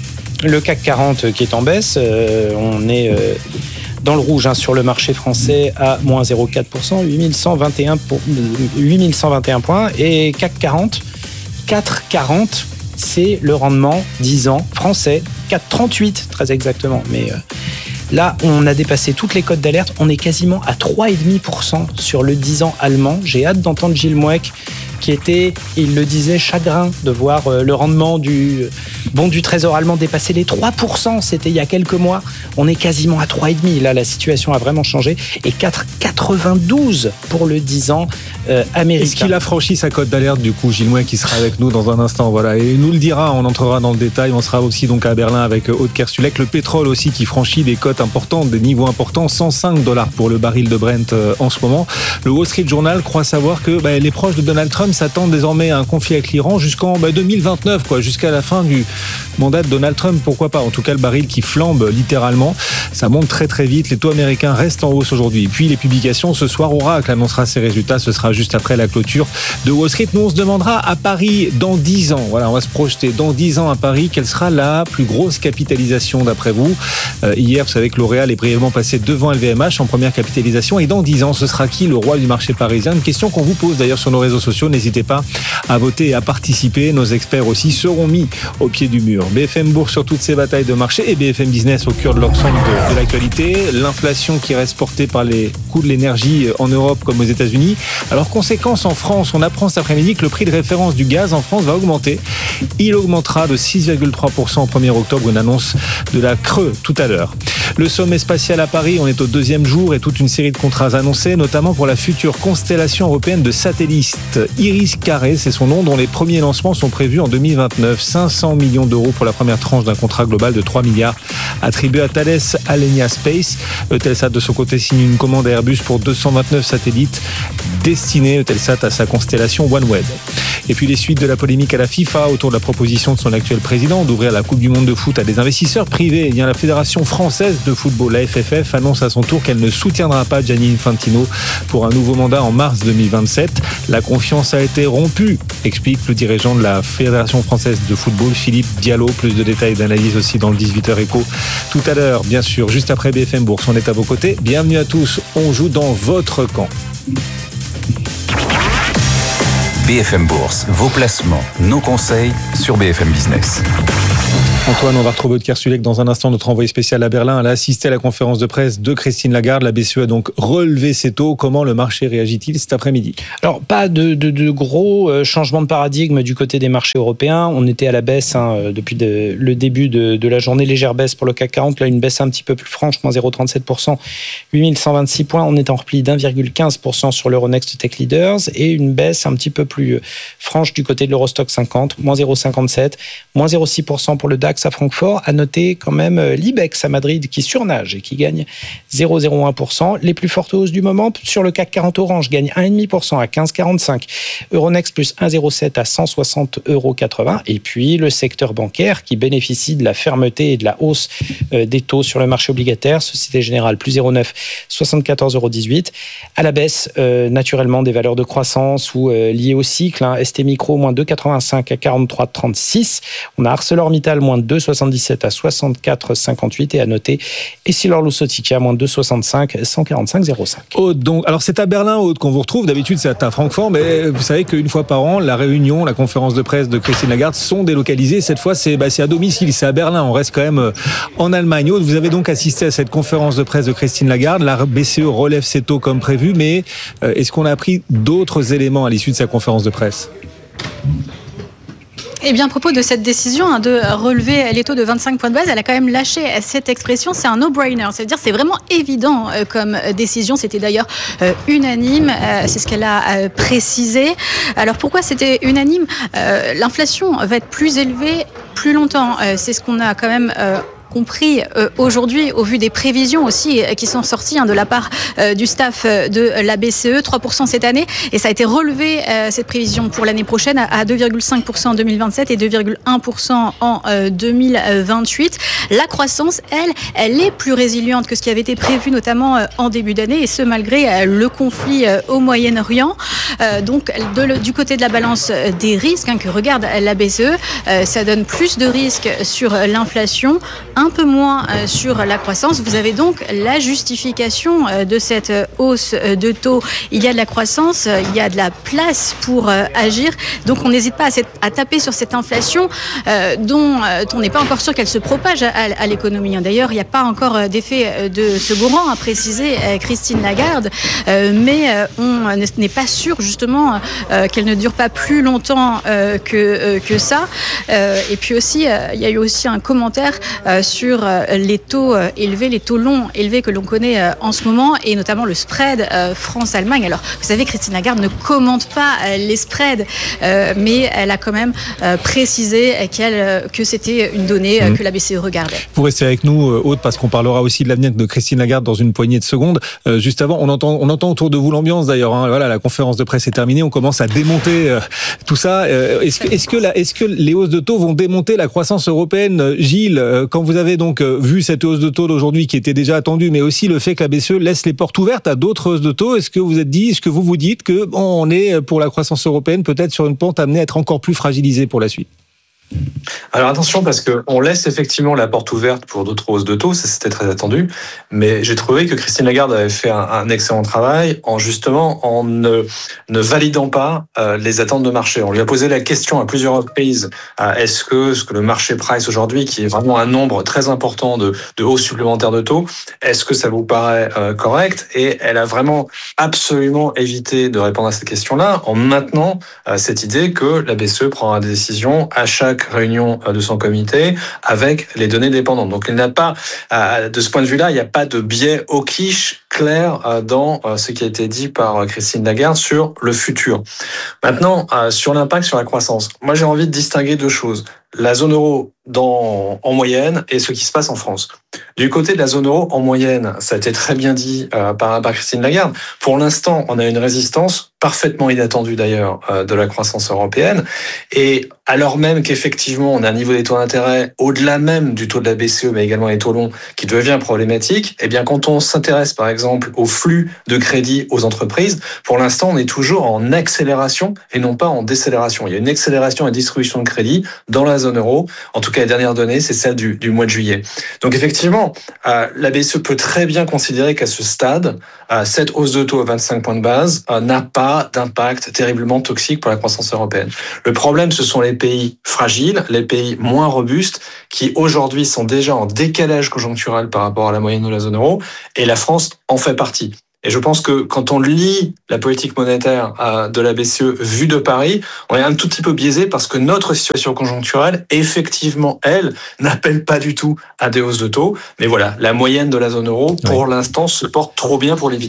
Le C A C quarante qui est en baisse. Euh, on est euh, dans le rouge hein, sur le marché français à moins zéro virgule quatre pour cent, huit mille cent vingt et un, pour, huit mille cent vingt et un points. Et C A C quarante, quatre virgule quarante, c'est le rendement dix ans français. quatre virgule trente-huit très exactement. Mais euh, là, on a dépassé toutes les cotes d'alerte. On est quasiment à trois virgule cinq pour cent sur le dix ans allemand. J'ai hâte d'entendre Gilles Mouek qui était, il le disait, chagrin de voir le rendement du bon du Trésor allemand dépasser les trois pour cent. C'était il y a quelques mois. On est quasiment à trois virgule cinq. Là, la situation a vraiment changé. Et quatre virgule quatre-vingt-douze pour le dix ans euh, américain.
Est-ce qu'il a franchi sa cote d'alerte du coup, Gilles Mouek qui sera avec nous dans un instant, voilà, et il nous le dira, on entrera dans le détail. On sera aussi donc à Berlin avec Aude Kersulek. Le pétrole aussi qui franchit des cotes importantes, des niveaux importants, cent cinq dollars pour le baril de Brent euh, en ce moment. Le Wall Street Journal croit savoir que bah, les proches de Donald Trump s'attendent désormais à un conflit avec l'Iran jusqu'en bah, deux mille vingt-neuf, quoi, jusqu'à la fin du mandat de Donald Trump, pourquoi pas. En tout cas, le baril qui flambe littéralement, ça monte très très vite. Les taux américains restent en hausse aujourd'hui. Et puis les publications ce soir, Oracle annoncera ses résultats, ce sera juste après la clôture de Wall Street. Nous on se demandera à Paris dans dix ans, voilà, on va se projeter dans dix ans à Paris, quelle sera la plus grosse capitalisation d'après vous. euh, Hier, vous savez que L'Oréal est brièvement passé devant L V M H en première capitalisation, et dans dix ans, ce sera qui le roi du marché parisien? Une question qu'on vous pose d'ailleurs sur nos réseaux sociaux, n'hésitez pas à voter et à participer. Nos experts aussi seront mis au pied du mur. B F M Bourse sur toutes ces batailles de marché et B F M Business au cœur de l'ensemble de, de l'actualité. L'inflation qui reste portée par les coûts de l'énergie en Europe comme aux États-Unis. Alors conséquence en France, on apprend cet après-midi que le prix de référence du gaz en France va augmenter. Il augmentera de six virgule trois pour cent au premier octobre, une annonce de la Creux tout à l'heure. Le sommet spatial à Paris, on est au deuxième jour et toute une série de contrats annoncés, notamment pour la future constellation européenne de satellites. Iris-Carré, c'est son nom, dont les premiers lancements sont prévus en deux mille vingt-neuf. cinq cents millions d'euros pour la première tranche d'un contrat global de trois milliards attribué à Thales Alenia Space. Eutelsat, de son côté, signe une commande à Airbus pour deux cent vingt-neuf satellites destinés, Eutelsat, à sa constellation OneWeb. Et puis les suites de la polémique à la FIFA autour de la proposition de son actuel président d'ouvrir la Coupe du Monde de foot à des investisseurs privés. Eh bien, la Fédération française de football, la F F F, annonce à son tour qu'elle ne soutiendra pas Gianni Infantino pour un nouveau mandat en mars deux mille vingt-sept. La confiance a été rompue, explique le dirigeant de la Fédération française de football, Philippe Diallo. Plus de détails et d'analyse aussi dans le dix-huit heures éco tout à l'heure, bien sûr, juste après B F M Bourse. On est à vos côtés. Bienvenue à tous. On joue dans votre camp.
B F M Bourse, vos placements, nos conseils sur B F M Business.
Antoine, on va retrouver Aude Kersulek dans un instant, notre envoyé spécial à Berlin. Elle a assisté à la conférence de presse de Christine Lagarde. La B C E a donc relevé ses taux. Comment le marché réagit-il cet après-midi ?
Alors, pas de, de, de gros changements de paradigme du côté des marchés européens. On était à la baisse hein, depuis de, le début de, de la journée. Légère baisse pour le C A C quarante. Là, une baisse un petit peu plus franche, moins zéro virgule trente-sept pour cent, huit mille cent vingt-six points. On est en repli d'un virgule quinze pour cent sur l'Euronext Tech Leaders et une baisse un petit peu plus franche du côté de l'Eurostock cinquante, moins zéro virgule cinquante-sept, moins zéro virgule six pour cent pour le DAX à Francfort. À noter quand même l'Ibex à Madrid qui surnage et qui gagne zéro virgule zéro un pour cent. Les plus fortes hausses du moment sur le C A C quarante Orange gagne un virgule cinq pour cent à quinze virgule quarante-cinq. Euronext plus un virgule zéro sept à cent soixante euros quatre-vingts. Et puis le secteur bancaire qui bénéficie de la fermeté et de la hausse des taux sur le marché obligataire. Société Générale plus zéro virgule neuf, soixante-quatorze euros dix-huit. À la baisse, euh, naturellement, des valeurs de croissance ou euh, liées au cycle. Hein. S T Micro moins deux virgule quatre-vingt-cinq à quarante-trois virgule trente-six. On a ArcelorMittal moins deux virgule soixante-dix-sept à soixante-quatre virgule cinquante-huit. Et à noter Essilor-Luxottica moins deux virgule soixante-cinq, cent quarante-cinq virgule zéro cinq.
Aude, donc, alors c'est à Berlin, Aude, qu'on vous retrouve. D'habitude, c'est à Francfort, mais vous savez qu'une fois par an, la réunion, la conférence de presse de Christine Lagarde sont délocalisées. Cette fois, c'est, bah, c'est à domicile, c'est à Berlin. On reste quand même en Allemagne. Aude, vous avez donc assisté à cette conférence de presse de Christine Lagarde. La B C E relève ses taux comme prévu, mais euh, est-ce qu'on a appris d'autres éléments à l'issue de sa conférence de presse ?
Eh bien, à propos de cette décision hein, de relever les taux de vingt-cinq points de base, elle a quand même lâché cette expression, c'est un no-brainer. C'est-à-dire c'est vraiment évident euh, comme décision. C'était d'ailleurs euh, unanime, euh, c'est ce qu'elle a euh, précisé. Alors pourquoi c'était unanime ? euh, L'inflation va être plus élevée plus longtemps. Euh, c'est ce qu'on a quand même... Euh, compris euh, aujourd'hui au vu des prévisions aussi euh, qui sont sorties hein, de la part euh, du staff euh, de la B C E, trois pour cent cette année, et ça a été relevé euh, cette prévision pour l'année prochaine à deux virgule cinq pour cent en deux mille vingt-sept et deux virgule un pour cent en euh, deux mille vingt-huit. La croissance, elle, elle est plus résiliente que ce qui avait été prévu notamment euh, en début d'année, et ce malgré euh, le conflit euh, au Moyen-Orient. Euh, donc de, le, du côté de la balance euh, des risques hein, que regarde la B C E, euh, ça donne plus de risques sur euh, l'inflation, un peu moins euh, sur la croissance. Vous avez donc la justification euh, de cette euh, hausse euh, de taux. Il y a de la croissance, euh, il y a de la place pour euh, agir. Donc on n'hésite pas à, cette, à taper sur cette inflation euh, dont euh, on n'est pas encore sûr qu'elle se propage à, à, à l'économie. D'ailleurs, il n'y a pas encore euh, d'effet de second rang, a précisé euh, Christine Lagarde, euh, mais euh, on n'est pas sûr justement euh, qu'elle ne dure pas plus longtemps euh, que, euh, que ça. Euh, et puis aussi, euh, il y a eu aussi un commentaire euh, sur les taux élevés, les taux longs élevés que l'on connaît en ce moment, et notamment le spread France-Allemagne. Alors, vous savez, Christine Lagarde ne commente pas les spreads, mais elle a quand même précisé qu'elle, que c'était une donnée mmh. que la B C E regardait.
Vous restez avec nous, Aude, parce qu'on parlera aussi de l'avenir de Christine Lagarde dans une poignée de secondes. Euh, juste avant, on entend, on entend autour de vous l'ambiance d'ailleurs. Hein. Voilà, la conférence de presse est terminée, on commence à démonter euh, tout ça. Euh, est-ce que, est-ce que la, est-ce que les hausses de taux vont démonter la croissance européenne, Gilles, euh, quand vous avez donc euh, vu cette hausse de taux d'aujourd'hui qui était déjà attendue, mais aussi le fait que la B C E laisse les portes ouvertes à d'autres hausses de taux, est-ce que vous êtes dit, est-ce que vous vous dites que bon, on est pour la croissance européenne peut-être sur une pente amenée à être encore plus fragilisée pour la suite ?
Alors attention, parce qu'on laisse effectivement la porte ouverte pour d'autres hausses de taux, ça c'était très attendu, mais j'ai trouvé que Christine Lagarde avait fait un, un excellent travail en justement en ne, ne validant pas euh, les attentes de marché. On lui a posé la question à plusieurs reprises, euh, est-ce que ce que le marché price aujourd'hui, qui est vraiment un nombre très important de, de hausses supplémentaires de taux, est-ce que ça vous paraît euh, correct ? Et elle a vraiment absolument évité de répondre à cette question-là en maintenant euh, cette idée que la B C E prendra des décisions à chaque réunion de son comité avec les données dépendantes. Donc il n'a pas, de ce point de vue-là, il n'y a pas de biais hawkish clair dans ce qui a été dit par Christine Lagarde sur le futur. Maintenant, sur l'impact sur la croissance, moi j'ai envie de distinguer deux choses. La zone euro dans, en moyenne et ce qui se passe en France. Du côté de la zone euro en moyenne, ça a été très bien dit euh, par, par Christine Lagarde. Pour l'instant, on a une résistance parfaitement inattendue d'ailleurs euh, de la croissance européenne. Et alors même qu'effectivement, on a un niveau des taux d'intérêt au-delà même du taux de la B C E, mais également les taux longs, qui devient problématique, eh bien quand on s'intéresse par exemple au flux de crédit aux entreprises, pour l'instant, on est toujours en accélération et non pas en décélération. Il y a une accélération et distribution de crédit dans la zone euro. En tout cas, les dernières données, c'est celle du, du mois de juillet. Donc effectivement, euh, la B C E peut très bien considérer qu'à ce stade, euh, cette hausse de taux à vingt-cinq points de base euh, n'a pas d'impact terriblement toxique pour la croissance européenne. Le problème, ce sont les pays fragiles, les pays moins robustes, qui aujourd'hui sont déjà en décalage conjoncturel par rapport à la moyenne de la zone euro, et la France en fait partie. Et je pense que quand on lit la politique monétaire de la B C E vue de Paris, on est un tout petit peu biaisé parce que notre situation conjoncturelle, effectivement, elle, n'appelle pas du tout à des hausses de taux. Mais voilà, la moyenne de la zone euro, pour oui. l'instant, se porte trop bien pour les